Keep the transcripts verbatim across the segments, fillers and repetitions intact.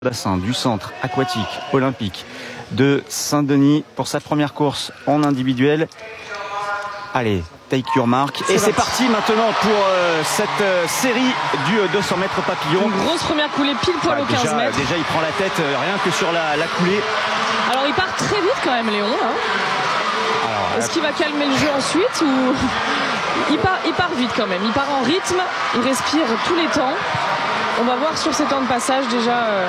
bassin du centre aquatique olympique de Saint-Denis pour sa première course en individuel. Allez, take your mark. Et c'est parti maintenant pour euh, cette euh, série du euh, deux cents mètres papillon. Une grosse première coulée pile poil ouais, au quinze déjà, mètres. Déjà, il prend la tête euh, rien que sur la, la coulée. Alors, il part très vite quand même, Léon. Hein. Alors, Est-ce euh... qu'il va calmer le jeu ensuite ou il part, il part vite quand même. Il part en rythme, il respire tous les temps. On va voir sur ces temps de passage déjà. Euh...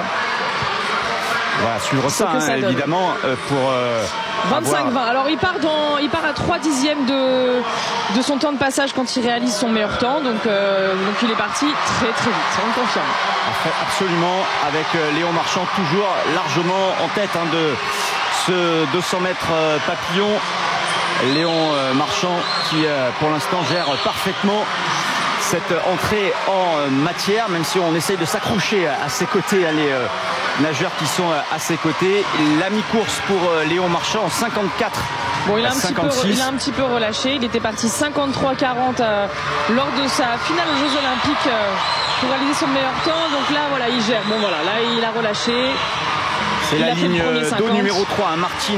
Voilà, suivre ça, hein, ça évidemment, euh, pour euh, vingt-cinq vingt. Alors il part dans, il part à trois dixièmes de de son temps de passage quand il réalise son meilleur temps. Donc euh, donc il est parti très très vite. On le confirme. Absolument, avec euh, Léon Marchand toujours largement en tête hein, de ce deux cents mètres euh, papillon. Léon euh, Marchand qui euh, pour l'instant gère parfaitement cette entrée en matière, même si on essaye de s'accrocher à ses côtés, hein, les euh, nageurs qui sont à ses côtés. La mi-course pour euh, Léon Marchand en cinquante-quatre. Bon, il a, un petit peu, il a un petit peu relâché. Il était parti cinquante-trois quarante euh, lors de sa finale aux Jeux Olympiques euh, pour réaliser son meilleur temps. Donc là, voilà, il gère. Bon, voilà, là, il a relâché. C'est la ligne d'eau numéro trois, hein, Martin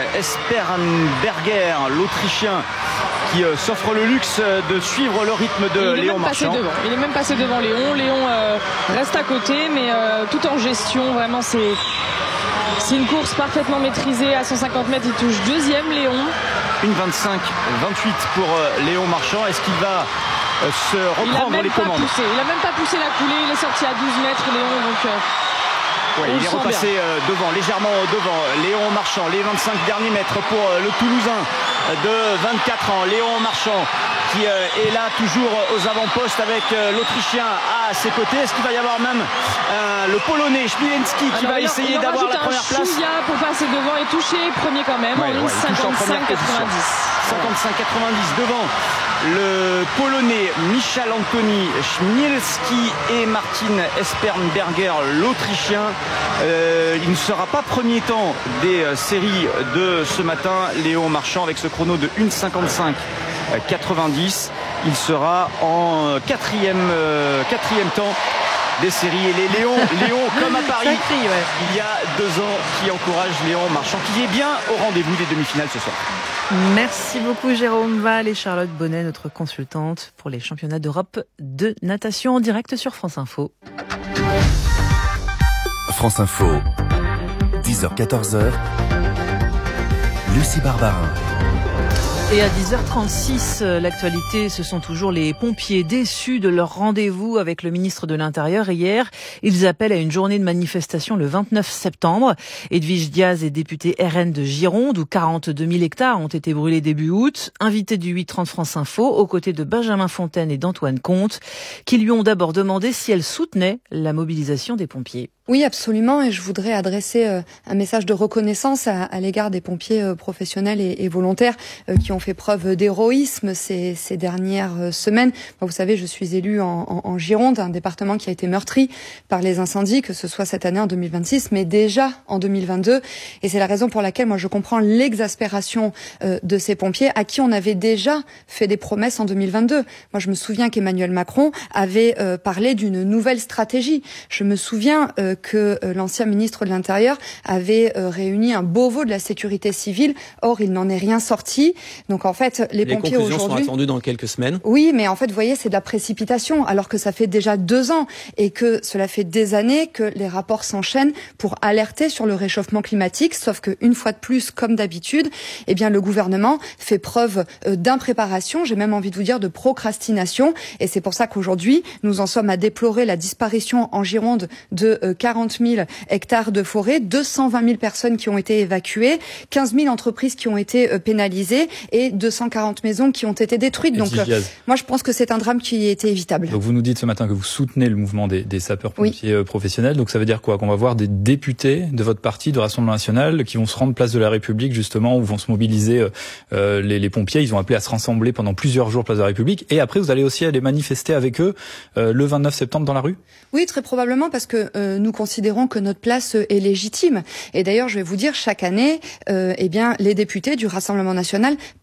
Esperanberger, l'Autrichien, qui euh, s'offre le luxe de suivre le rythme de Léon Marchand. Il est même passé devant Léon. Léon euh, reste à côté, mais euh, tout en gestion. Vraiment, c'est c'est une course parfaitement maîtrisée. À cent cinquante mètres, il touche deuxième, Léon. une vingt-cinq vingt-huit pour euh, Léon Marchand. Est-ce qu'il va euh, se reprendre les commandes? Poussé. Il n'a même pas poussé la coulée. Il est sorti à douze mètres, Léon. Donc, euh, Ouais, il est repassé euh, devant, légèrement devant. Léon Marchand, les vingt-cinq derniers mètres pour euh, le Toulousain de vingt-quatre ans. Léon Marchand qui euh, est là toujours aux avant-postes avec euh, l'Autrichien à ses côtés. Est-ce qu'il va y avoir même euh, le Polonais Chmielewski qui Alors, va il essayer en, d'avoir la première place pour passer devant et toucher. Premier quand même, ouais, en ligne ouais, cinquante-cinq quatre-vingt-dix. cinquante-cinq quatre-vingt-dix devant le Polonais Michal Antoni Chmielewski et Martin Esperanberger, l'Autrichien. Euh, il ne sera pas premier temps des euh, séries de ce matin, Léon Marchand, avec ce chrono de une cinquante-cinq quatre-vingt-dix. Il sera en quatrième, euh, quatrième temps des séries. Et les Léon, Léon comme à Paris, crie, ouais. il y a deux ans, qui encourage Léon Marchand, qui est bien au rendez-vous des demi-finales ce soir. Merci beaucoup Jérôme Val et Charlotte Bonnet, notre consultante pour les championnats d'Europe de natation en direct sur France Info. France Info, dix heures quatorze, Lucie Barbarin. Et à dix heures trente-six, l'actualité, ce sont toujours les pompiers déçus de leur rendez-vous avec le ministre de l'Intérieur hier. Ils appellent à une journée de manifestation le vingt-neuf septembre. Edwige Diaz est députée R N de Gironde, où quarante-deux mille hectares ont été brûlés début août. Invitée du huit trente France Info, aux côtés de Benjamin Fontaine et d'Antoine Comte, qui lui ont d'abord demandé si elle soutenait la mobilisation des pompiers. Oui, absolument, et je voudrais adresser euh, un message de reconnaissance à, à l'égard des pompiers euh, professionnels et, et volontaires euh, qui ont fait preuve d'héroïsme ces, ces dernières euh, semaines. Moi, vous savez, je suis élue en, en, en Gironde, un département qui a été meurtri par les incendies, que ce soit cette année en deux mille vingt-six, mais déjà en deux mille vingt-deux. Et c'est la raison pour laquelle moi je comprends l'exaspération euh, de ces pompiers à qui on avait déjà fait des promesses en deux mille vingt-deux. Moi, je me souviens qu'Emmanuel Macron avait euh, parlé d'une nouvelle stratégie. Je me souviens euh, que euh, l'ancien ministre de l'Intérieur avait euh, réuni un Beauvau de la sécurité civile. Or, il n'en est rien sorti. Donc, en fait, les, les pompiers aujourd'hui... Les conclusions sont attendues dans quelques semaines. Oui, mais en fait, vous voyez, c'est de la précipitation, alors que ça fait déjà deux ans et que cela fait des années que les rapports s'enchaînent pour alerter sur le réchauffement climatique. Sauf que une fois de plus, comme d'habitude, eh bien, le gouvernement fait preuve euh, d'impréparation. J'ai même envie de vous dire de procrastination. Et c'est pour ça qu'aujourd'hui, nous en sommes à déplorer la disparition en Gironde de euh, quarante mille hectares de forêt, deux cent vingt mille personnes qui ont été évacuées, quinze mille entreprises qui ont été pénalisées et deux cent quarante maisons qui ont été détruites. Donc, euh, moi, je pense que c'est un drame qui était évitable. Donc, vous nous dites ce matin que vous soutenez le mouvement des, des sapeurs-pompiers oui. professionnels. Donc, ça veut dire quoi? Qu'on va voir des députés de votre parti, de Rassemblement National, qui vont se rendre place de la République, justement, où vont se mobiliser euh, les, les pompiers. Ils ont appelé à se rassembler pendant plusieurs jours place de la République. Et après, vous allez aussi aller manifester avec eux euh, le vingt-neuf septembre dans la rue? Oui, très probablement, parce que euh, nous considérons que notre place est légitime. Et d'ailleurs, je vais vous dire, chaque année, euh, eh bien, les députés du Rassemblement national participent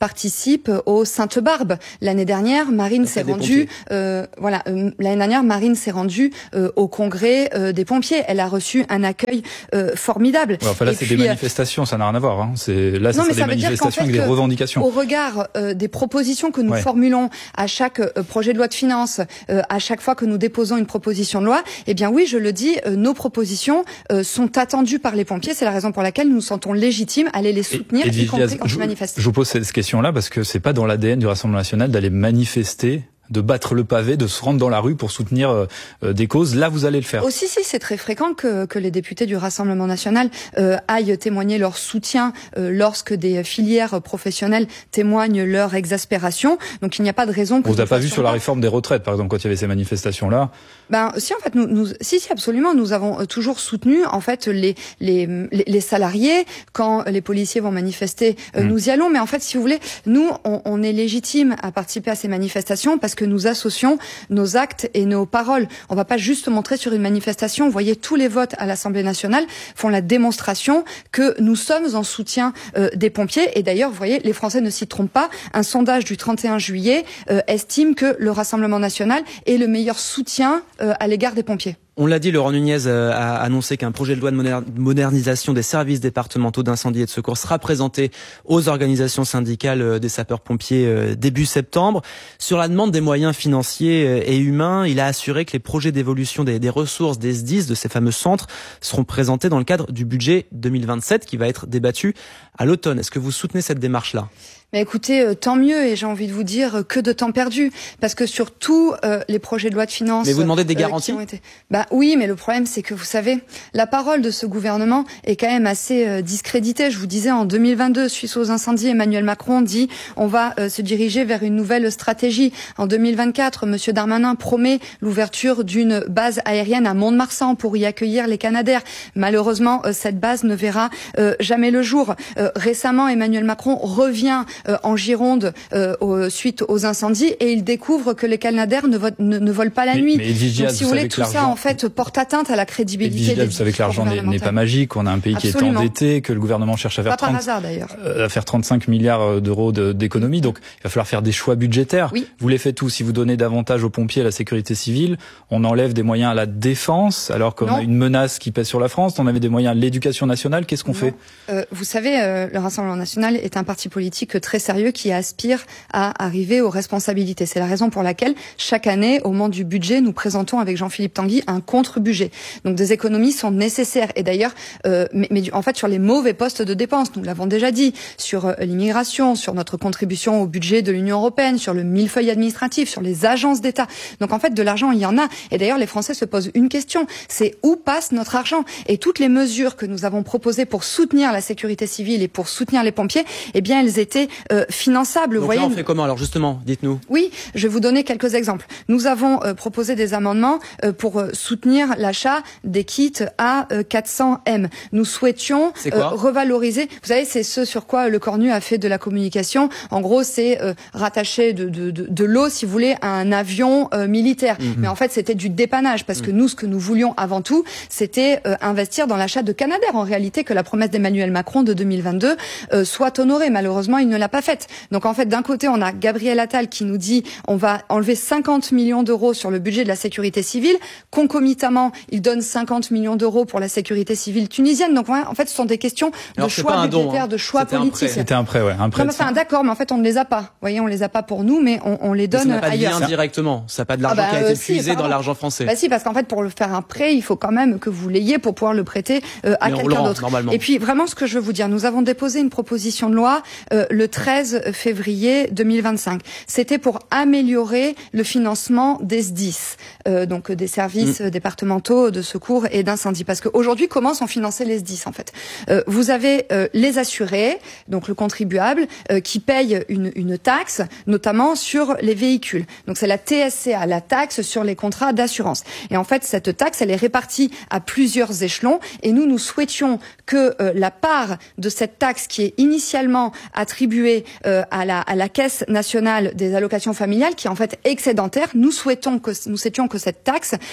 participent aux Sainte-Barbe. L'année dernière, Marine s'est rendue, euh, voilà, euh, l'année dernière, Marine s'est rendue euh, au congrès euh, des pompiers. Elle a reçu un accueil euh, formidable. Ouais, enfin là, et c'est puis, des manifestations, ça n'a rien à voir. Hein. C'est là, c'est des manifestations avec des revendications. Au regard euh, des propositions que nous ouais. formulons à chaque euh, projet de loi de finances, euh, à chaque fois que nous déposons une proposition de loi, eh bien oui, je le dis, euh, nos propositions euh, sont attendues par les pompiers. C'est la raison pour laquelle nous nous sentons légitimes à aller les soutenir, et, et y compris quand je, ils manifestent. Je vous pose cette question-là parce que c'est pas dans l'A D N du Rassemblement national d'aller manifester, de battre le pavé, de se rendre dans la rue pour soutenir euh, des causes. Là, vous allez le faire. Aussi, si, c'est très fréquent que, que les députés du Rassemblement national euh, aillent témoigner leur soutien euh, lorsque des filières professionnelles témoignent leur exaspération. Donc, il n'y a pas de raison que... On vous a pas vu sur la réforme des retraites, par exemple, quand il y avait ces manifestations-là? Ben, si, en fait, nous, nous, si, si, absolument, nous avons toujours soutenu, en fait, les, les, les salariés. Quand les policiers vont manifester, euh, mmh. nous y allons. Mais en fait, si vous voulez, nous, on, on est légitime à participer à ces manifestations parce que nous associons nos actes et nos paroles. On ne va pas juste montrer sur une manifestation. Vous voyez, tous les votes à l'Assemblée nationale font la démonstration que nous sommes en soutien euh, des pompiers. Et d'ailleurs, vous voyez, les Français ne s'y trompent pas. Un sondage du trente et un juillet euh, estime que le Rassemblement national est le meilleur soutien euh, à l'égard des pompiers. On l'a dit, Laurent Nunez a annoncé qu'un projet de loi de modernisation des services départementaux d'incendie et de secours sera présenté aux organisations syndicales des sapeurs-pompiers début septembre. Sur la demande des moyens financiers et humains, il a assuré que les projets d'évolution des, des ressources des S D I S, de ces fameux centres, seront présentés dans le cadre du budget deux mille vingt-sept qui va être débattu à l'automne. Est-ce que vous soutenez cette démarche-là ? Mais écoutez, euh, tant mieux, et j'ai envie de vous dire euh, que de temps perdu, parce que sur tous euh, les projets de loi de finances... Mais vous demandez des garanties ? euh, été... Bah oui, mais le problème c'est que vous savez, la parole de ce gouvernement est quand même assez euh, discréditée. Je vous disais, en deux mille vingt-deux, suite aux incendies, Emmanuel Macron dit on va euh, se diriger vers une nouvelle stratégie. En deux mille vingt-quatre, Monsieur Darmanin promet l'ouverture d'une base aérienne à Mont-de-Marsan pour y accueillir les Canadair. Malheureusement, euh, cette base ne verra euh, jamais le jour. Euh, récemment, Emmanuel Macron revient Euh, en Gironde euh, au, suite aux incendies et il découvre que les Canadair ne, vo ne, ne volent pas la mais, nuit. Mais Vigial, donc si vous voulez, tout ça en fait porte atteinte à la crédibilité Vigial, des vous savez que l'argent n'est pas magique, on a un pays Absolument. qui est endetté, que le gouvernement cherche à faire, pas trente, par hasard, d'ailleurs. Euh, à faire trente-cinq milliards d'euros d'économie, donc il va falloir faire des choix budgétaires. Oui. Vous les faites tous. Si vous donnez davantage aux pompiers, à la sécurité civile, on enlève des moyens à la défense, alors qu'on a une menace qui pèse sur la France, on avait des moyens à l'éducation nationale, qu'est-ce qu'on fait euh, Vous savez, euh, le Rassemblement national est un parti politique très sérieux qui a aspire à arriver aux responsabilités. C'est la raison pour laquelle chaque année, au moment du budget, nous présentons avec Jean-Philippe Tanguy un contre-budget. Donc des économies sont nécessaires. Et d'ailleurs, euh, mais, mais en fait sur les mauvais postes de dépenses, nous l'avons déjà dit, sur euh, l'immigration, sur notre contribution au budget de l'Union européenne, sur le millefeuille administratif, sur les agences d'État. Donc en fait, de l'argent, il y en a. Et d'ailleurs, les Français se posent une question, c'est où passe notre argent ? Et toutes les mesures que nous avons proposées pour soutenir la sécurité civile et pour soutenir les pompiers, eh bien, elles étaient euh, finançables. Donc vous voyez, là, on fait comment alors justement ? Dites-nous. Oui, je vais vous donner quelques exemples. Nous avons euh, proposé des amendements euh, pour euh, soutenir l'achat des kits A quatre cents M. Nous souhaitions euh, revaloriser. Vous savez, c'est ce sur quoi le Cornu a fait de la communication. En gros, c'est euh, rattacher de, de, de, de l'eau, si vous voulez, à un avion euh, militaire. Mm-hmm. Mais en fait, c'était du dépannage parce que mm. nous, ce que nous voulions avant tout, c'était euh, investir dans l'achat de Canadair. En réalité, que la promesse d'Emmanuel Macron de deux mille vingt-deux euh, soit honorée. Malheureusement, il ne l'a pas faite. Donc en fait, d'un côté, on a Gabriel Attal qui nous dit on va enlever cinquante millions d'euros sur le budget de la sécurité civile. Concomitamment, il donne cinquante millions d'euros pour la sécurité civile tunisienne. Donc en fait, ce sont des questions Alors, de choix budgétaires, hein. de choix politiques. C'était un prêt, ouais. Un prêt. Non, enfin, d'accord, mais en fait, on ne les a pas. Vous voyez, on les a pas pour nous, mais on, on les donne ça n'a pas ailleurs. De lien directement. Ça n'a pas de l'argent ah bah, qui a été euh, puisé si, dans l'argent français. Bah si, parce qu'en fait, pour le faire un prêt, il faut quand même que vous l'ayez pour pouvoir le prêter euh, à quelqu'un d'autre. Et puis, vraiment, ce que je veux vous dire, nous avons déposé une proposition de loi euh, le treize février deux mille vingt-cinq. C'était pour améliorer le financement des S D I S, euh, donc des services mmh. départementaux de secours et d'incendie. Parce qu'aujourd'hui, comment sont financés les S D I S en fait ? euh, Vous avez euh, les assurés, donc le contribuable, euh, qui paye une, une taxe, notamment sur les véhicules. Donc c'est la T S C A, la taxe sur les contrats d'assurance. Et en fait, cette taxe, elle est répartie à plusieurs échelons. Et nous, nous souhaitions que euh, la part de cette taxe qui est initialement attribuée euh, à la, à la Caisse nationale des allocations familiales, qui est en fait excédentaire, nous souhaitons que nous souhaitions que cette taxe, que cette part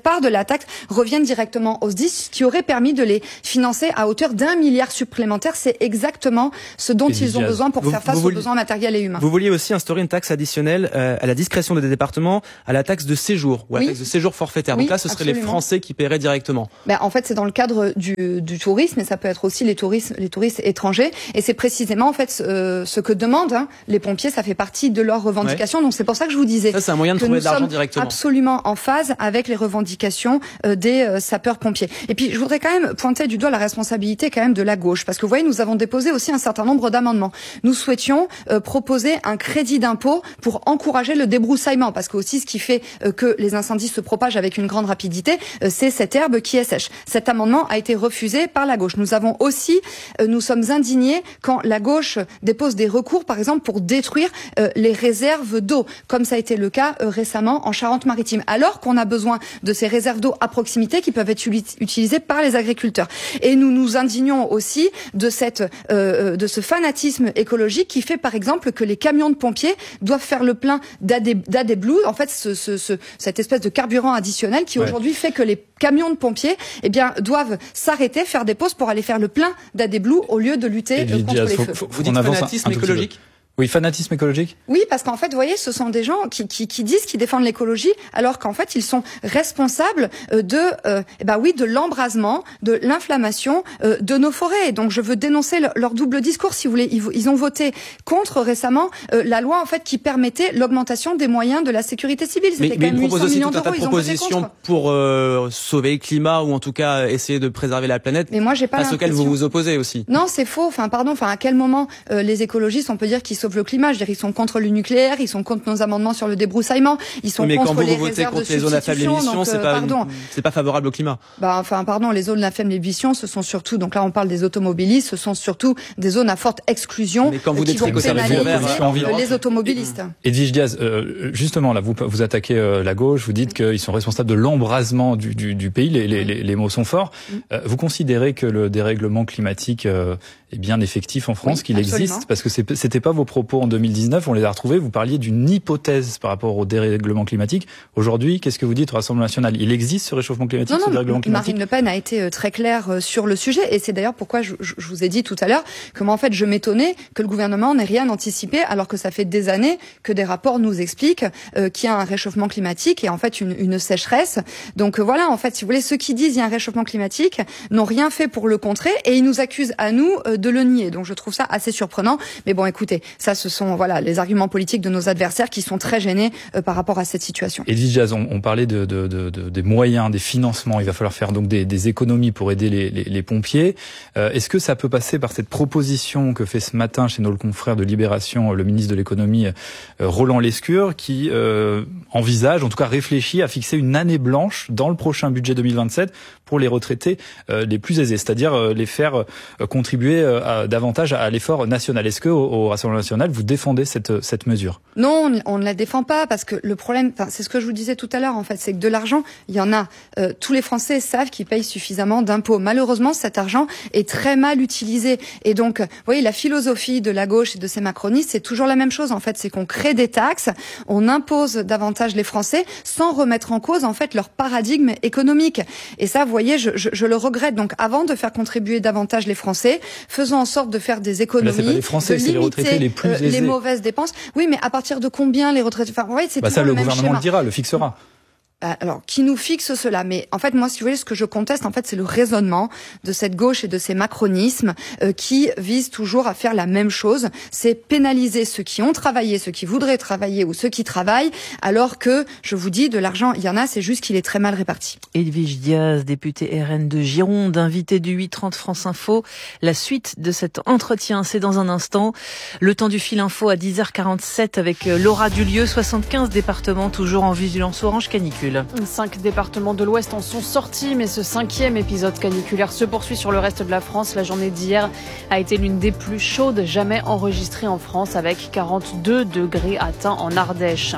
part de la taxe revienne directement aux S D I S, ce qui aurait permis de les financer à hauteur d'un milliard supplémentaire. C'est exactement ce dont ils ont besoin pour vous, faire face vous aux vouliez, besoins matériels et humains. Vous vouliez aussi instaurer une taxe additionnelle euh, à la discrétion des départements, à la taxe de séjour ou à la oui. taxe de séjour forfaitaire. Oui, Donc là, ce seraient absolument. les Français qui paieraient directement. Ben, en fait, c'est dans le cadre du, du tourisme, et ça peut être aussi les touristes, les touristes étrangers. Et c'est précisément en fait euh, ce que demandent hein, les pompiers. Ça fait partie de leurs revendications. Ouais. Donc c'est pour ça que je vous disais. Ça, c'est un moyen de trouver de l'argent directement. Absolument en phase avec les revendications euh, des euh, sapeurs-pompiers. Et puis je voudrais quand même pointer du doigt la responsabilité quand même de la gauche, parce que vous voyez, nous avons déposé aussi un certain nombre d'amendements. Nous souhaitions euh, proposer un crédit d'impôt pour encourager le débroussaillement, parce que aussi ce qui fait euh, que les incendies se propagent avec une grande rapidité, euh, c'est cette herbe qui est sèche. Cet amendement a été refusé par la gauche. Nous avons aussi, euh, nous sommes indignés quand la gauche dépose des recours, par exemple, pour détruire euh, les réserves d'eau, comme ça a été le cas euh, récemment en Charente-Maritime, alors qu'on a besoin de ces réserves d'eau à proximité qui peuvent être utilisées par les agriculteurs. Et nous nous indignons aussi de cette, euh, de ce fanatisme écologique qui fait, par exemple, que les camions de pompiers doivent faire le plein d'A D Blue, en fait, ce, ce, ce, cette espèce de carburant additionnel qui ouais. aujourd'hui fait que les camions de pompiers, eh bien, doivent s'arrêter, faire des pauses pour aller faire le plein d'A D Blue au lieu de lutter contre les faut, feux. Faut, Vous dites fanatisme écologique? Oui, fanatisme écologique. Oui, parce qu'en fait, vous voyez, ce sont des gens qui, qui, qui disent qu'ils défendent l'écologie, alors qu'en fait, ils sont responsables de, euh, eh ben oui, de l'embrasement, de l'inflammation euh, de nos forêts. Donc, je veux dénoncer le, leur double discours. Si vous voulez, ils, ils ont voté contre récemment euh, la loi en fait qui permettait l'augmentation des moyens de la sécurité civile. Mais, mais ils proposent aussi tout un tas de propositions pour euh, sauver le climat ou en tout cas essayer de préserver la planète. Mais moi, j'ai pas face auquel vous vous opposez aussi. Non, c'est faux. Enfin, pardon. Enfin, à quel moment euh, les écologistes, on peut dire qu'ils sauvent le climat? Je veux dire, ils sont contre le nucléaire, ils sont contre nos amendements sur le débroussaillement, ils sont oui, mais contre quand vous, les vous votez réserves contre de les zones à faible émission, c'est pas, une... pas favorable au climat. Bah, enfin, pardon, les zones à faible émission, ce sont surtout, donc là, on parle des automobilistes, ce sont surtout des zones à forte exclusion mais quand vous qui vont pénaliser les automobilistes. Edwige Diaz, euh, justement, là, vous, vous attaquez euh, la gauche, vous dites qu'ils sont responsables de l'embrasement du, du, du pays, les, les, les, les mots sont forts. Euh, vous considérez que le dérèglement climatique euh, est bien effectif en France, oui, qu'il absolument. existe? Parce que c'était pas vos propos en deux mille dix-neuf, on les a retrouvés, vous parliez d'une hypothèse par rapport au dérèglement climatique. Aujourd'hui, qu'est-ce que vous dites au Rassemblement national? Il existe ce réchauffement climatique, non, non, ce dérèglement climatique? Marine Le Pen a été très claire sur le sujet, et c'est d'ailleurs pourquoi je, je, je vous ai dit tout à l'heure que moi, en fait, je m'étonnais que le gouvernement n'ait rien anticipé, alors que ça fait des années que des rapports nous expliquent euh, qu'il y a un réchauffement climatique et en fait une, une sécheresse. Donc euh, voilà, en fait, si vous voulez, ceux qui disent il y a un réchauffement climatique n'ont rien fait pour le contrer, et ils nous accusent à nous euh, de le nier. Donc je trouve ça assez surprenant. Mais bon, écoutez, ça, ce sont voilà les arguments politiques de nos adversaires qui sont très gênés euh, par rapport à cette situation. Edwige Diaz, on, on parlait de, de, de, de, des moyens, des financements. Il va falloir faire donc des, des économies pour aider les, les, les pompiers. Euh, Est-ce que ça peut passer par cette proposition que fait ce matin chez nos confrères de Libération le ministre de l'économie euh, Roland Lescure, qui euh, envisage, en tout cas réfléchit à fixer une année blanche dans le prochain budget deux mille vingt-sept pour les retraités euh, les plus aisés, c'est-à-dire euh, les faire euh, contribuer euh, à, davantage à l'effort national. Est-ce que au, au Rassemblement national vous défendez cette cette mesure? Non, on ne la défend pas, parce que le problème, enfin, c'est ce que je vous disais tout à l'heure, en fait, c'est que de l'argent, il y en a. Euh, tous les Français savent qu'ils payent suffisamment d'impôts. Malheureusement, cet argent est très mal utilisé. Et donc, vous voyez, la philosophie de la gauche et de ces macronistes, c'est toujours la même chose, en fait. C'est qu'on crée des taxes, on impose davantage les Français sans remettre en cause, en fait, leur paradigme économique. Et ça, vous voyez, je, je, je le regrette. Donc, avant de faire contribuer davantage les Français, faisons en sorte de faire des économies, là, c'est pas les Français, de c'est les retraités les plus euh, aisés. les mauvaises dépenses. Oui, mais à partir de combien les retraités? Enfin, ouais, c'est bah ça, le, le même gouvernement schéma. le dira, le fixera. Alors, qui nous fixe cela? Mais en fait, moi, si vous voulez, ce que je conteste, en fait, c'est le raisonnement de cette gauche et de ces macronismes euh, qui visent toujours à faire la même chose. C'est pénaliser ceux qui ont travaillé, ceux qui voudraient travailler ou ceux qui travaillent, alors que, je vous dis, de l'argent, il y en a, c'est juste qu'il est très mal réparti. Edwige Diaz, députée R N de Gironde, invitée du huit trente France Info. La suite de cet entretien, c'est dans un instant. Le temps du fil info à dix heures quarante-sept avec Laura Dulieu, soixante-quinze départements toujours en vigilance orange canicule. Cinq départements de l'Ouest en sont sortis, mais ce cinquième épisode caniculaire se poursuit sur le reste de la France. La journée d'hier a été l'une des plus chaudes jamais enregistrées en France, avec quarante-deux degrés atteints en Ardèche.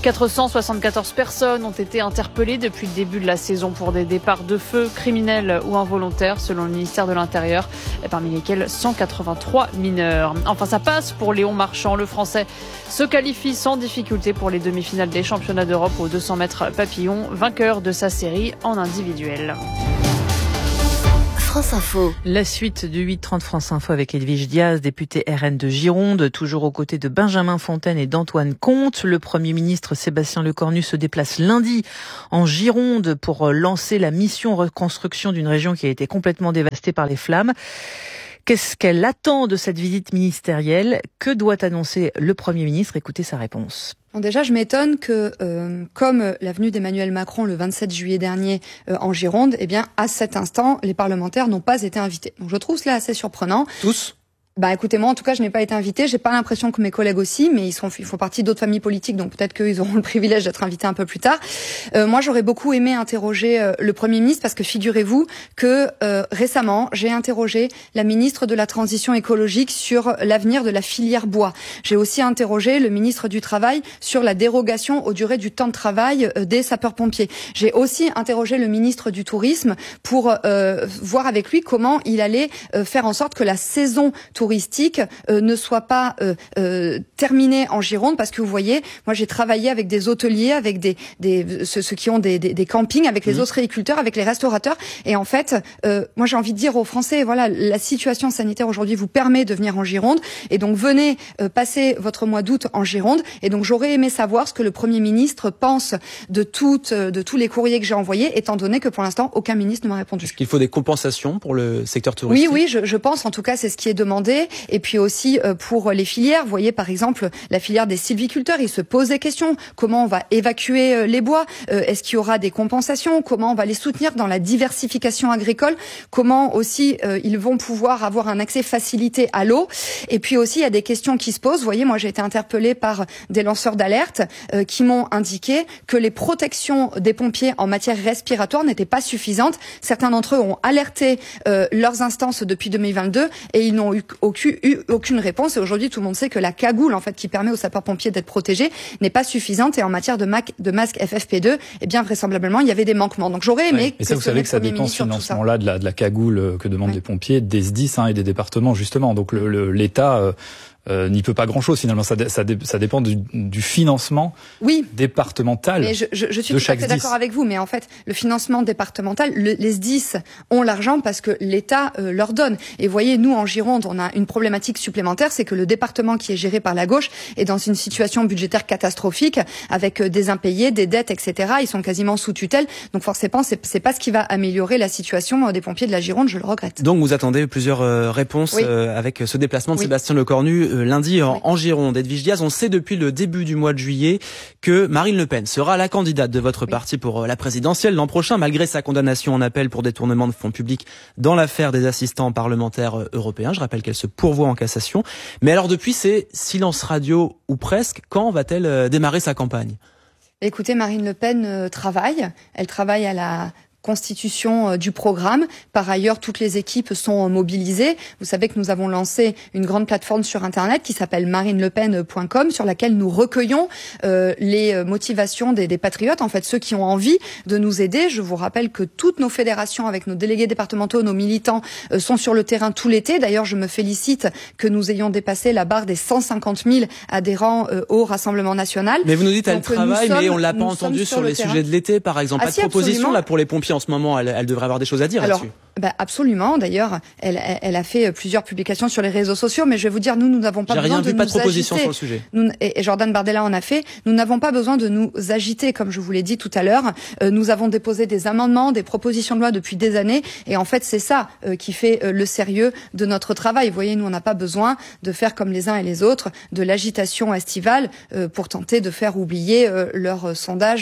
quatre cent soixante-quatorze personnes ont été interpellées depuis le début de la saison pour des départs de feu criminels ou involontaires, selon le ministère de l'Intérieur, parmi lesquels cent quatre-vingt-trois mineurs. Enfin, ça passe pour Léon Marchand. Le Français se qualifie sans difficulté pour les demi-finales des championnats d'Europe aux deux cents mètres papillon, vainqueur de sa série en individuel. France Info. La suite du huit trente France Info avec Edwige Diaz, député R N de Gironde, toujours aux côtés de Benjamin Fontaine et d'Antoine Comte. Le Premier ministre Sébastien Lecornu se déplace lundi en Gironde pour lancer la mission reconstruction d'une région qui a été complètement dévastée par les flammes. Qu'est-ce qu'elle attend de cette visite ministérielle? Que doit annoncer le Premier ministre? Écoutez sa réponse. Bon, déjà, je m'étonne que, euh, comme la venue d'Emmanuel Macron le vingt-sept juillet dernier euh, en Gironde, eh bien, à cet instant, les parlementaires n'ont pas été invités. Donc, je trouve cela assez surprenant. Tous ? Bah écoutez, moi en tout cas je n'ai pas été invitée, j'ai pas l'impression que mes collègues aussi, mais ils sont ils font partie d'autres familles politiques, donc peut-être qu'ils auront le privilège d'être invités un peu plus tard. Euh, moi j'aurais beaucoup aimé interroger euh, le Premier ministre, parce que figurez-vous que euh, récemment j'ai interrogé la ministre de la Transition écologique sur l'avenir de la filière bois. J'ai aussi interrogé le ministre du Travail sur la dérogation aux durées du temps de travail euh, des sapeurs-pompiers. J'ai aussi interrogé le ministre du Tourisme pour euh, voir avec lui comment il allait euh, faire en sorte que la saison touristique touristique euh, ne soit pas euh, euh, terminée en Gironde, parce que vous voyez, moi j'ai travaillé avec des hôteliers, avec des, des ceux, ceux qui ont des, des, des campings, avec les mmh. ostréiculteurs, avec les restaurateurs, et en fait, euh, moi j'ai envie de dire aux Français, voilà, la situation sanitaire aujourd'hui vous permet de venir en Gironde, et donc venez euh, passer votre mois d'août en Gironde, et donc j'aurais aimé savoir ce que le Premier ministre pense de toutes, de tous les courriers que j'ai envoyés, étant donné que pour l'instant aucun ministre ne m'a répondu. Est-ce qu'il faut des compensations pour le secteur touristique? Oui, oui, je, je pense, en tout cas c'est ce qui est demandé. Et puis aussi euh, pour les filières, vous voyez par exemple la filière des sylviculteurs, ils se posent des questions. Comment on va évacuer euh, les bois? euh, Est-ce qu'il y aura des compensations? Comment on va les soutenir dans la diversification agricole? Comment aussi euh, ils vont pouvoir avoir un accès facilité à l'eau? Et puis aussi il y a des questions qui se posent. Vous voyez, moi j'ai été interpellée par des lanceurs d'alerte euh, qui m'ont indiqué que les protections des pompiers en matière respiratoire n'étaient pas suffisantes. Certains d'entre eux ont alerté euh, leurs instances depuis deux mille vingt-deux et ils n'ont eu aucune, eu aucune réponse. Et aujourd'hui, tout le monde sait que la cagoule, en fait, qui permet aux sapeurs-pompiers d'être protégés, n'est pas suffisante. Et en matière de, mac, de masque F F P deux, eh bien, vraisemblablement, il y avait des manquements. Donc, j'aurais aimé. Ouais. Et ça, vous savez que ça dépend ce financement-là de la, de la cagoule que demandent ouais. les pompiers, des S D I S hein, et des départements, justement. Donc, le, le, l'État euh, euh, n'y peut pas grand-chose, finalement. Ça, ça, ça dépend du, du financement oui. départemental mais je, je, je suis de tout chaque à fait d'accord avec vous, mais en fait, le financement départemental, le, les S D I S ont l'argent parce que l'État euh, leur donne. Et vous voyez, nous, en Gironde, on a une problématique supplémentaire, c'est que le département qui est géré par la gauche est dans une situation budgétaire catastrophique, avec euh, des impayés, des dettes, et cetera. Ils sont quasiment sous tutelle. Donc forcément, c'est, c'est pas ce qui va améliorer la situation euh, des pompiers de la Gironde, je le regrette. Donc vous attendez plusieurs euh, réponses oui. euh, avec ce déplacement de oui. Sébastien Lecornu euh, lundi en, oui. en Gironde. Edwige Diaz, on sait depuis le début du mois de juillet que Marine Le Pen sera la candidate de votre oui. parti pour la présidentielle l'an prochain, malgré sa condamnation en appel pour détournement de fonds publics dans l'affaire des assistants parlementaires européens. Je rappelle qu'elle se pourvoit en cassation. Mais alors depuis, c'est silence radio ou presque. Quand va-t-elle démarrer sa campagne? Écoutez, Marine Le Pen euh, travaille. Elle travaille à la constitution du programme. Par ailleurs, toutes les équipes sont mobilisées. Vous savez que nous avons lancé une grande plateforme sur Internet qui s'appelle marine le pen point com, sur laquelle nous recueillons euh, les motivations des, des patriotes, en fait ceux qui ont envie de nous aider. Je vous rappelle que toutes nos fédérations, avec nos délégués départementaux, nos militants, euh, sont sur le terrain tout l'été. D'ailleurs, je me félicite que nous ayons dépassé la barre des cent cinquante mille adhérents euh, au Rassemblement national. Mais vous nous dites, elle travaille, mais on l'a pas entendu sur, sur les terrain. Sujets de l'été, par exemple. Ah, pas si, de proposition là pour les pompiers en ce moment, elle, elle devrait avoir des choses à dire Alors, là-dessus. Bah absolument. D'ailleurs, elle, elle a fait plusieurs publications sur les réseaux sociaux, mais je vais vous dire, nous, nous n'avons pas J'ai besoin rien de vu, nous pas de proposition agiter. sur le sujet. Nous, et Jordan Bardella en a fait. Nous n'avons pas besoin de nous agiter, comme je vous l'ai dit tout à l'heure. Euh, nous avons déposé des amendements, des propositions de loi depuis des années, et en fait, c'est ça euh, qui fait euh, le sérieux de notre travail. Vous voyez, nous, on n'a pas besoin de faire comme les uns et les autres de l'agitation estivale euh, pour tenter de faire oublier euh, leur sondage. Euh,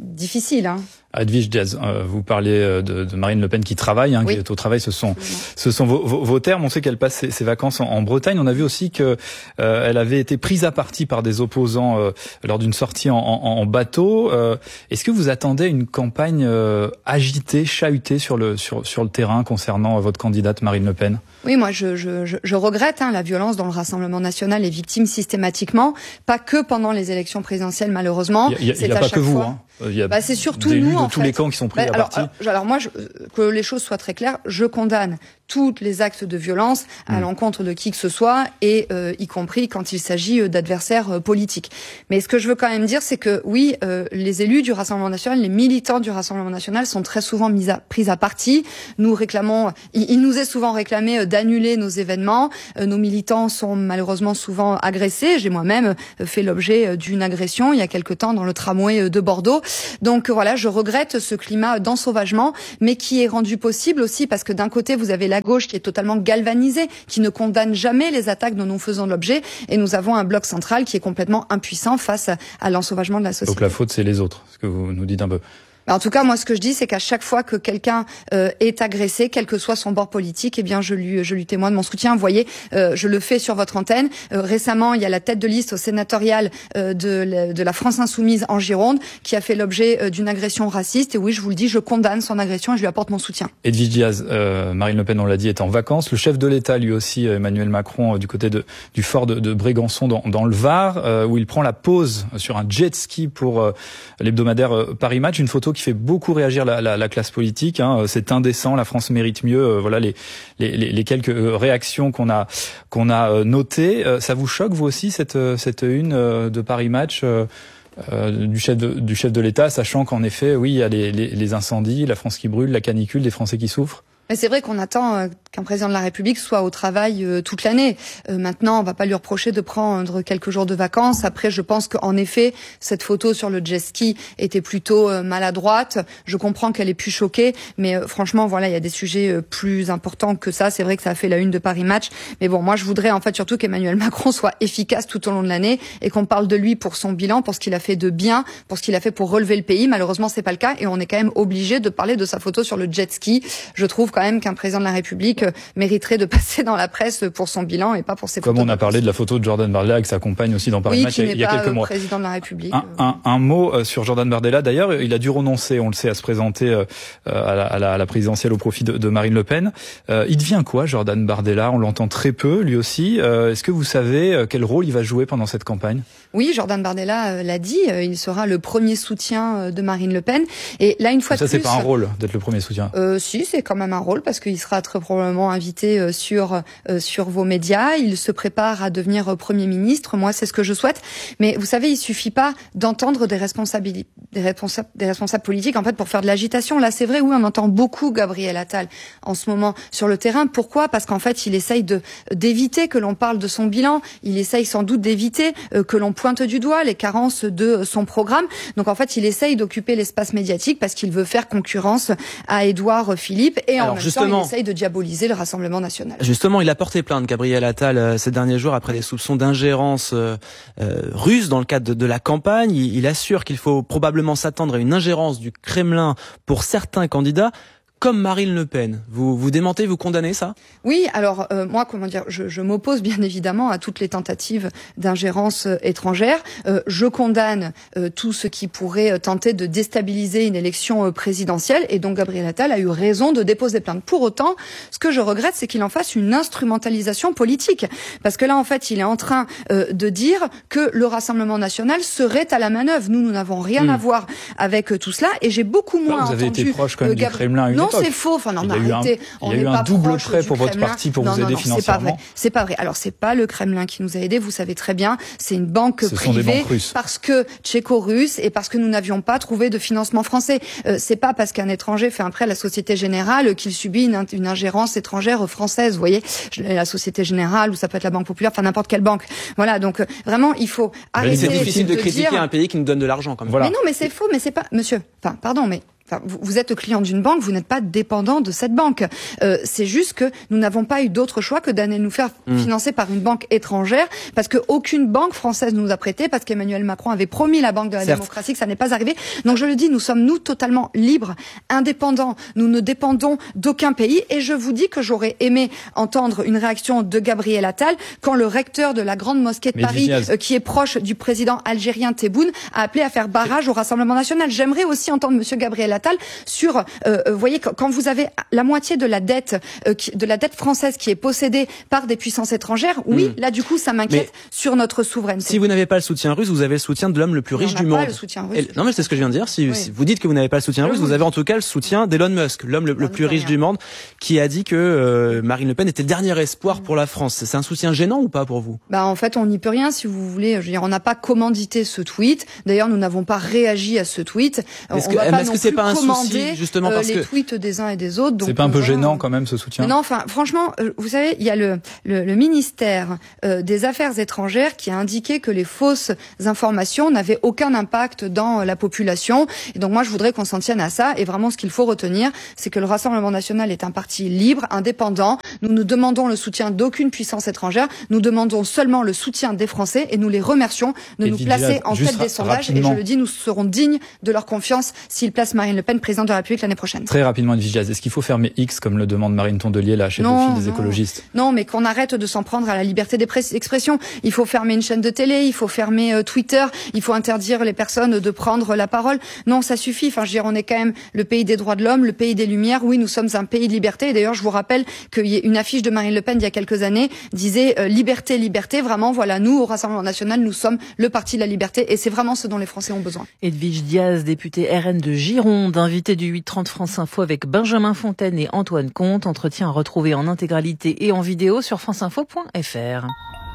difficile. Hein. Edwige Diaz, euh, vous parlez de, de Marine Le Pen qui travaille, hein, oui. qui est au travail. Ce sont, ce sont vos, vos, vos termes. On sait qu'elle passe ses, ses vacances en, en Bretagne. On a vu aussi que euh, elle avait été prise à partie par des opposants euh, lors d'une sortie en, en, en bateau. Euh, est-ce que vous attendez une campagne euh, agitée, chahutée sur le sur sur le terrain concernant votre candidate Marine Le Pen? Oui, moi je, je, je, je regrette hein, la violence dont le Rassemblement national est victime systématiquement, pas que pendant les élections présidentielles malheureusement. Il n'y a, y a, a pas que vous, hein. Il y a bah, c'est surtout nous de en tous fait. les camps qui sont pris bah, à alors, partie. Alors, alors moi, je, que les choses soient très claires, je condamne tous les actes de violence à mmh. l'encontre de qui que ce soit, et euh, y compris quand il s'agit d'adversaires euh, politiques. Mais ce que je veux quand même dire, c'est que oui, euh, les élus du Rassemblement national, les militants du Rassemblement national sont très souvent mis à, pris à partie. Nous réclamons, il, il nous est souvent réclamé euh, d'annuler nos événements. Euh, nos militants sont malheureusement souvent agressés. J'ai moi-même euh, fait l'objet euh, d'une agression il y a quelque temps dans le tramway euh, de Bordeaux. Donc euh, voilà, je regrette ce climat d'ensauvagement, mais qui est rendu possible aussi parce que d'un côté, vous avez la gauche qui est totalement galvanisée, qui ne condamne jamais les attaques dont nous faisons l'objet, et nous avons un bloc central qui est complètement impuissant face à l'ensauvagement de la société. Donc la faute, c'est les autres, ce que vous nous dites un peu. En tout cas, moi, ce que je dis, c'est qu'à chaque fois que quelqu'un euh, est agressé, quel que soit son bord politique, eh bien, je lui, je lui témoigne mon soutien. Vous voyez, euh, je le fais sur votre antenne. Euh, récemment, il y a la tête de liste au sénatorial euh, de, la, de la France Insoumise en Gironde qui a fait l'objet euh, d'une agression raciste. Et oui, je vous le dis, je condamne son agression et je lui apporte mon soutien. Edwige Diaz, euh, Marine Le Pen, on l'a dit, est en vacances. Le chef de l'État, lui aussi, Emmanuel Macron, euh, du côté de, du fort de, de Brégançon, dans, dans le Var, euh, où il prend la pause sur un jet ski pour euh, l'hebdomadaire euh, Paris Match. Une photo qui fait beaucoup réagir La, la, la classe politique, hein. C'est indécent, la France mérite mieux. Euh, voilà les, les, les quelques réactions qu'on a qu'on a notées. Euh, ça vous choque vous aussi cette cette une euh, de Paris Match euh, euh, du chef de, du chef de l'État, sachant qu'en effet, oui, il y a les, les, les incendies, la France qui brûle, la canicule, des Français qui souffrent. Mais c'est vrai qu'on attend euh, qu'un président de la République soit au travail euh, toute l'année. Euh, maintenant, on va pas lui reprocher de prendre quelques jours de vacances. Après, je pense qu'en effet, cette photo sur le jet ski était plutôt euh, maladroite. Je comprends qu'elle ait pu choquer, mais euh, franchement, voilà, il y a des sujets euh, plus importants que ça. C'est vrai que ça a fait la une de Paris Match, mais bon, moi, je voudrais en fait surtout qu'Emmanuel Macron soit efficace tout au long de l'année et qu'on parle de lui pour son bilan, pour ce qu'il a fait de bien, pour ce qu'il a fait pour relever le pays. Malheureusement, c'est pas le cas et on est quand même obligé de parler de sa photo sur le jet ski. Je trouve quand même qu'un président de la République mériterait de passer dans la presse pour son bilan et pas pour ses photos. Comme on a parlé de la photo de Jordan Bardella avec sa compagne aussi dans Paris oui, Match il y a quelques mois. Président de la République. Un, un, un mot sur Jordan Bardella. D'ailleurs, il a dû renoncer, on le sait, à se présenter à la, à la, à la présidentielle au profit de, de Marine Le Pen. Euh, il devient quoi, Jordan Bardella? On l'entend très peu, lui aussi. Euh, est-ce que vous savez quel rôle il va jouer pendant cette campagne? Oui, Jordan Bardella l'a dit. Il sera le premier soutien de Marine Le Pen. Et là, une fois ça, de plus, c'est pas un rôle d'être le premier soutien. Euh, si, c'est quand même un rôle parce qu'il sera très probablement invité sur euh, sur vos médias. Il se prépare à devenir Premier ministre. Moi, c'est ce que je souhaite. Mais vous savez, il suffit pas d'entendre des responsabilités, des responsables, des responsables politiques en fait pour faire de l'agitation. Là, c'est vrai, oui, on entend beaucoup Gabriel Attal en ce moment sur le terrain. Pourquoi? Parce qu'en fait, il essaye de d'éviter que l'on parle de son bilan. Il essaye sans doute d'éviter euh, que l'on pointe du doigt les carences de son programme. Donc en fait, il essaye d'occuper l'espace médiatique parce qu'il veut faire concurrence à Édouard Philippe et en Alors, même justement, temps, il essaye de diaboliser le Rassemblement national. Justement, il a porté plainte, Gabriel Attal, euh, ces derniers jours après des soupçons d'ingérence euh, euh, russe dans le cadre de, de la campagne. Il, il assure qu'il faut probablement s'attendre à une ingérence du Kremlin pour certains candidats. Comme Marine Le Pen, vous vous démentez, vous condamnez ça? Oui, alors euh, moi, comment dire, je, je m'oppose bien évidemment à toutes les tentatives d'ingérence euh, étrangère. Euh, je condamne euh, tout ce qui pourrait euh, tenter de déstabiliser une élection euh, présidentielle. Et donc Gabriel Attal a eu raison de déposer plainte. Pour autant, ce que je regrette, c'est qu'il en fasse une instrumentalisation politique, parce que là, en fait, il est en train euh, de dire que le Rassemblement national serait à la manœuvre. Nous, nous n'avons rien mmh. à voir avec euh, tout cela. Et j'ai beaucoup moins bah, vous avez entendu. été proche quand même euh, du Kremlin. Non, c'est faux. Enfin, non, il y a eu arrêtez. un, il y a eu un double prêt pour votre parti pour non, vous non, aider non, financièrement. C'est pas vrai. C'est pas vrai. Alors, c'est pas le Kremlin qui nous a aidés. Vous savez très bien. C'est une banque Ce privée. Sont des banques russes. Parce que tchéco-russe et parce que nous n'avions pas trouvé de financement français. Euh, c'est pas parce qu'un étranger fait un prêt à la Société Générale qu'il subit une, une ingérence étrangère française. Vous voyez, la Société Générale ou ça peut être la Banque Populaire, enfin n'importe quelle banque. Voilà. Donc euh, vraiment, il faut arrêter. C'est difficile de, de critiquer dire... un pays qui nous donne de l'argent, quand même. Voilà. Mais non, mais c'est faux. Mais c'est pas, monsieur. Enfin, pardon, mais Enfin, vous, vous êtes client d'une banque, vous n'êtes pas dépendant de cette banque. Euh, c'est juste que nous n'avons pas eu d'autre choix que d'aller nous faire mmh. financer par une banque étrangère, parce qu'aucune banque française nous a prêté, parce qu'Emmanuel Macron avait promis la banque de la Certes. démocratie, que ça n'est pas arrivé. Donc je le dis, nous sommes nous totalement libres, indépendants. Nous ne dépendons d'aucun pays. Et je vous dis que j'aurais aimé entendre une réaction de Gabriel Attal quand le recteur de la grande mosquée de Mais Paris, euh, qui est proche du président algérien Tebboune, a appelé à faire barrage au Rassemblement national. J'aimerais aussi entendre Monsieur Gabriel Attal sur, euh, vous voyez, quand vous avez la moitié de la dette, euh, qui, de la dette française qui est possédée par des puissances étrangères, oui, mmh. là du coup, ça m'inquiète mais sur notre souveraineté. Si vous n'avez pas le soutien russe, vous avez le soutien de l'homme le plus mais riche du monde. Pas le soutien russe. Et, non, mais c'est ce que je viens de dire. Si, oui. si vous dites que vous n'avez pas le soutien russe, vous avez en tout cas le soutien d'Elon Musk, l'homme le, le plus riche rien. du monde, qui a dit que euh, Marine Le Pen était le dernier espoir mmh. pour la France. C'est un soutien gênant ou pas pour vous? Bah en fait, on n'y peut rien, si vous voulez. Je veux dire, on n'a pas commandité ce tweet. D'ailleurs, nous n'avons pas réagi à ce tweet. Est-ce on que, va pas est-ce non que c'est plus pas un commander souci, justement, euh, parce les que... tweets des uns et des autres. C'est pas un peu voilà. gênant quand même ce soutien? Non, enfin, franchement, euh, vous savez, il y a le, le, le ministère euh, des Affaires étrangères qui a indiqué que les fausses informations n'avaient aucun impact dans la population. Et donc moi, je voudrais qu'on s'en tienne à ça. Et vraiment, ce qu'il faut retenir, c'est que le Rassemblement national est un parti libre, indépendant. Nous ne demandons le soutien d'aucune puissance étrangère. Nous demandons seulement le soutien des Français et nous les remercions de et nous placer en tête des sondages. Rapidement. Et je le dis, nous serons dignes de leur confiance s'ils placent Marine Le Pen présidente de la République l'année prochaine. Très rapidement, Edwige Diaz, est-ce qu'il faut fermer X comme le demande Marine Tondelier, la chef de file des écologistes? Non, mais qu'on arrête de s'en prendre à la liberté d'expression. Il faut fermer une chaîne de télé, il faut fermer euh, Twitter, il faut interdire les personnes de prendre la parole. Non, ça suffit. Enfin, je veux dire, on est quand même le pays des droits de l'homme, le pays des Lumières. Oui, nous sommes un pays de liberté. Et d'ailleurs, je vous rappelle qu'il y a une affiche de Marine Le Pen il y a quelques années disait euh, liberté, liberté. Vraiment, voilà, nous, au Rassemblement national, nous sommes le parti de la liberté et c'est vraiment ce dont les Français ont besoin. Edwige Diaz, députée R N de Gironde, invitée du huit trente France Info avec Benjamin Fontaine et Antoine Comte. Entretien à retrouver en intégralité et en vidéo sur franceinfo point f r.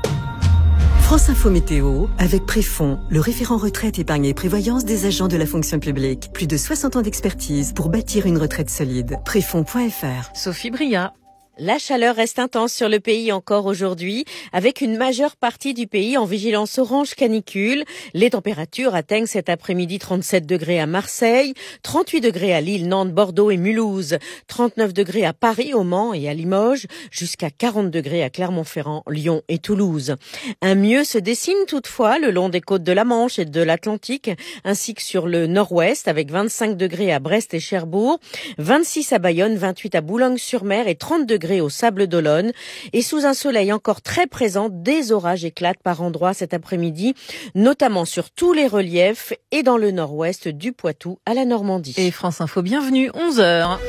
France Info Météo, avec Préfond, le référent retraite, épargne et prévoyance des agents de la fonction publique. Plus de soixante ans d'expertise pour bâtir une retraite solide. Préfond point f r. Sophie Bria. La chaleur reste intense sur le pays encore aujourd'hui, avec une majeure partie du pays en vigilance orange canicule. Les températures atteignent cet après-midi trente-sept degrés à Marseille, trente-huit degrés à Lille, Nantes, Bordeaux et Mulhouse, trente-neuf degrés à Paris, au Mans et à Limoges, jusqu'à quarante degrés à Clermont-Ferrand, Lyon et Toulouse. Un mieux se dessine toutefois le long des côtes de la Manche et de l'Atlantique, ainsi que sur le nord-ouest, avec vingt-cinq degrés à Brest et Cherbourg, vingt-six à Bayonne, vingt-huit à Boulogne-sur-Mer et trente degrés au Sable d'Olonne. Et sous un soleil encore très présent, des orages éclatent par endroits cet après-midi, notamment sur tous les reliefs et dans le nord-ouest du Poitou à la Normandie. Et France Info, bienvenue, onze heures.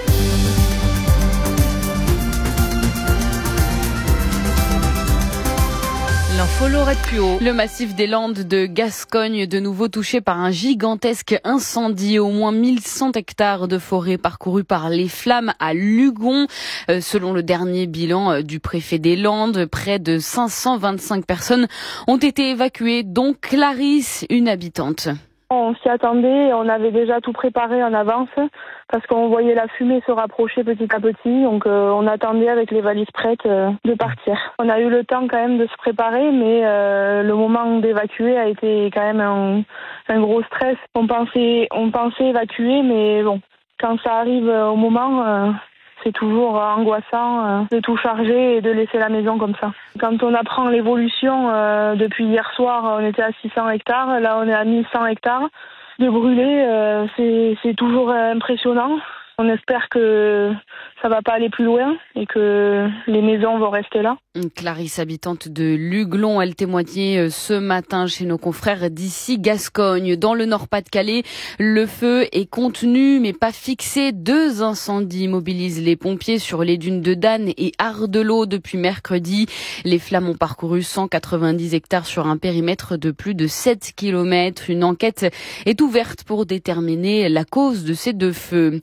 L'info Laurette Puot. Le massif des Landes de Gascogne, de nouveau touché par un gigantesque incendie. Au moins mille cent hectares de forêt parcourus par les flammes à Lugon. Euh, selon le dernier bilan du préfet des Landes, près de cinq cent vingt-cinq personnes ont été évacuées, dont Clarisse, une habitante. On s'y attendait, on avait déjà tout préparé en avance parce qu'on voyait la fumée se rapprocher petit à petit, donc euh, on attendait avec les valises prêtes euh, de partir. On a eu le temps quand même de se préparer, mais euh, le moment d'évacuer a été quand même un, un gros stress. On pensait, on pensait évacuer, mais bon, quand ça arrive au moment... Euh, c'est toujours angoissant euh, de tout charger et de laisser la maison comme ça. Quand on apprend l'évolution, euh, depuis hier soir, on était à six cents hectares, là on est à mille cent hectares de brûlés, euh, c'est, c'est toujours impressionnant. On espère que ça va pas aller plus loin et que les maisons vont rester là. Clarisse, habitante de Luglon, elle témoignait ce matin chez nos confrères d'ici Gascogne. Dans le Nord-Pas-de-Calais, le feu est contenu mais pas fixé. Deux incendies mobilisent les pompiers sur les dunes de Danne et Ardelot depuis mercredi. Les flammes ont parcouru cent quatre-vingt-dix hectares sur un périmètre de plus de sept kilomètres. Une enquête est ouverte pour déterminer la cause de ces deux feux. Les